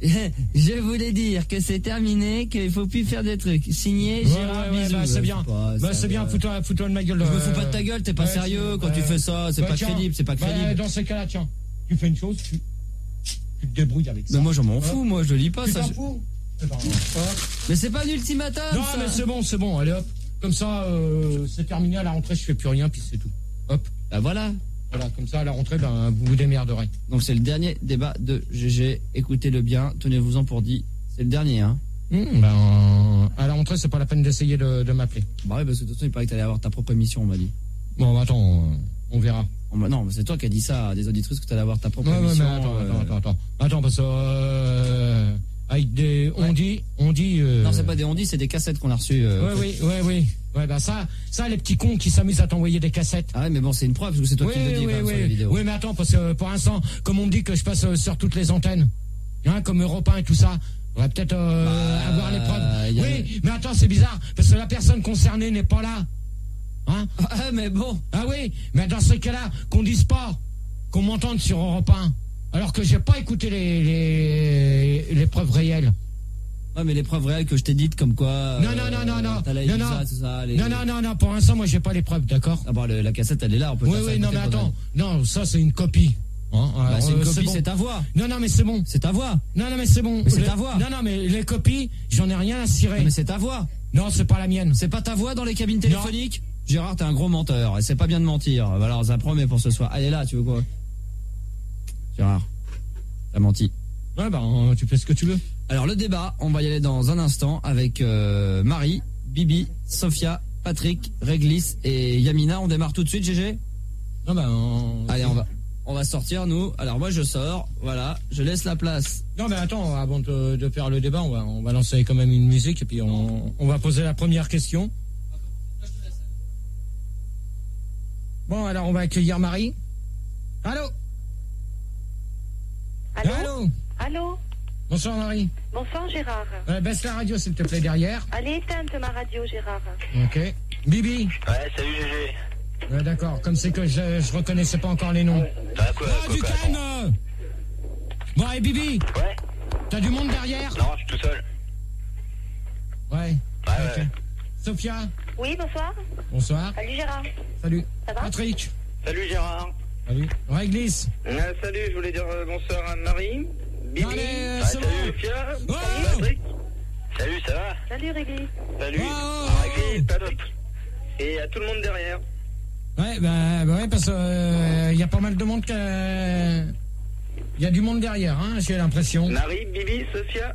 Je voulais dire que c'est terminé, qu'il faut plus faire des trucs. Signé ouais, Gérard ouais, ouais, Bisous. bah, c'est bien. Pas, bah, c'est bien, fous-toi, fous-toi de ma gueule. Je me fous pas de ta gueule, t'es pas ouais, sérieux quand ouais. tu fais ça, c'est bah, pas tiens, crédible, c'est pas crédible. Bah, dans ces cas-là, tiens, tu fais une chose, tu, tu te débrouilles avec ça. Mais moi, je m'en fous, moi, je le lis pas, tu ça. T'en je... fous eh ben, mais c'est pas l'ultimatum. Non, ça. mais c'est bon, c'est bon, allez hop. Comme ça, euh, c'est terminé à la rentrée, je fais plus rien, puis c'est tout. Hop. Bah voilà. Voilà, comme ça, à la rentrée, ben, vous vous démerderez. Donc c'est le dernier débat de G G. Écoutez-le bien, tenez-vous-en pour dit. C'est le dernier, hein. Mmh, ben, à la rentrée, c'est pas la peine d'essayer de, de m'appeler. Bah oui, parce que de toute façon, il paraît que t'allais avoir ta propre émission, on m'a dit. Bon, attends, on, on verra. On non, mais c'est toi qui as dit ça à des auditrices que t'allais avoir ta propre ouais, émission. Ouais, mais attends, euh... attends, attends, attends. Attends, parce que, euh, avec des, on ouais. dit, on dit, euh... Non, c'est pas des on dit, c'est des cassettes qu'on a reçues. Euh, ouais, oui, ouais, oui. Ouais, bah ça, ça, les petits cons qui s'amusent à t'envoyer des cassettes. Ah ouais, mais bon, c'est une preuve, parce que c'est toi oui, qui me le dis oui, quand même oui. sur les vidéos. Oui, mais attends, parce que pour l'instant, comme on me dit que je passe euh, sur toutes les antennes, hein, comme Europe un et tout ça, on va peut-être euh, bah, avoir les preuves. A... Oui, mais attends, c'est bizarre, parce que la personne concernée n'est pas là. Hein? Ah, mais bon. Ah oui, mais dans ce cas-là, qu'on dise pas qu'on m'entende sur Europe un, alors que j'ai pas écouté les, les, les preuves réelles. Ouais, mais les preuves réelles que je t'ai dites comme quoi. Non, non, non, non, non. T'as la non, Ibiza, non. tout ça, les... non, non, non, non, pour l'instant, moi, j'ai pas les preuves, d'accord? Ah bon, le, la cassette, elle est là, on peut oui, oui, non, mais attends. Non, ça, c'est une copie. Hein, bah, alors, c'est une euh, copie, c'est, bon. c'est ta voix. Non, non, mais c'est bon. C'est ta voix. Non, non, mais c'est bon. Mais c'est les... ta voix. Non, non, mais les copies, j'en ai rien à cirer. Non, mais c'est ta voix. Non, c'est pas la mienne. C'est pas ta voix dans les cabines téléphoniques? Non. Gérard, t'es un gros menteur, et c'est pas bien de mentir. Alors, ça promet pour ce soir. Allez là, tu veux quoi? Gérard, t'as menti. Ouais, bah, euh, tu fais ce que tu veux. Alors, le débat, on va y aller dans un instant avec euh, Marie, Bibi, Sophia, Patrick, Réglis et Yamina. On démarre tout de suite, G G? Non, bah, on... Allez, on va, on va sortir, nous. Alors, moi, je sors, voilà, je laisse la place. Non, mais attends, avant de, de faire le débat, on va, on va lancer quand même une musique et puis on, on va poser la première question. Bon, alors, on va accueillir Marie. Allô? Allô? Allô? Allô? Bonsoir Marie. Bonsoir Gérard. Euh, baisse la radio s'il te plaît derrière. Allez, éteinte ma radio Gérard. Ok. Bibi. Ouais, salut G G. Ouais, d'accord, comme c'est que je, je reconnaissais pas encore les noms. Bah quoi, ah, quoi, du quoi, calme. Bon, et Bibi. Ouais. T'as du monde derrière? Non, je suis tout seul. Ouais. Ouais, okay. ouais. Sophia. Oui, bonsoir. Bonsoir. Salut Gérard. Salut. Ça va? Patrick. Salut Gérard. Salut. Réglisse. Euh, salut, je voulais dire euh, bonsoir à Marie, Bibi. Allez, Ah, c'est salut bon. Sophia. Oh Salut Patrick. Salut, ça va? Salut Régli. Salut. Oh, oh, Ah, Régli, pas top. Et à tout le monde derrière. Ouais, bah, bah ouais, parce qu'il euh, y a pas mal de monde qui... Il y a du monde derrière, hein, j'ai l'impression. Marie, Bibi, Sophia.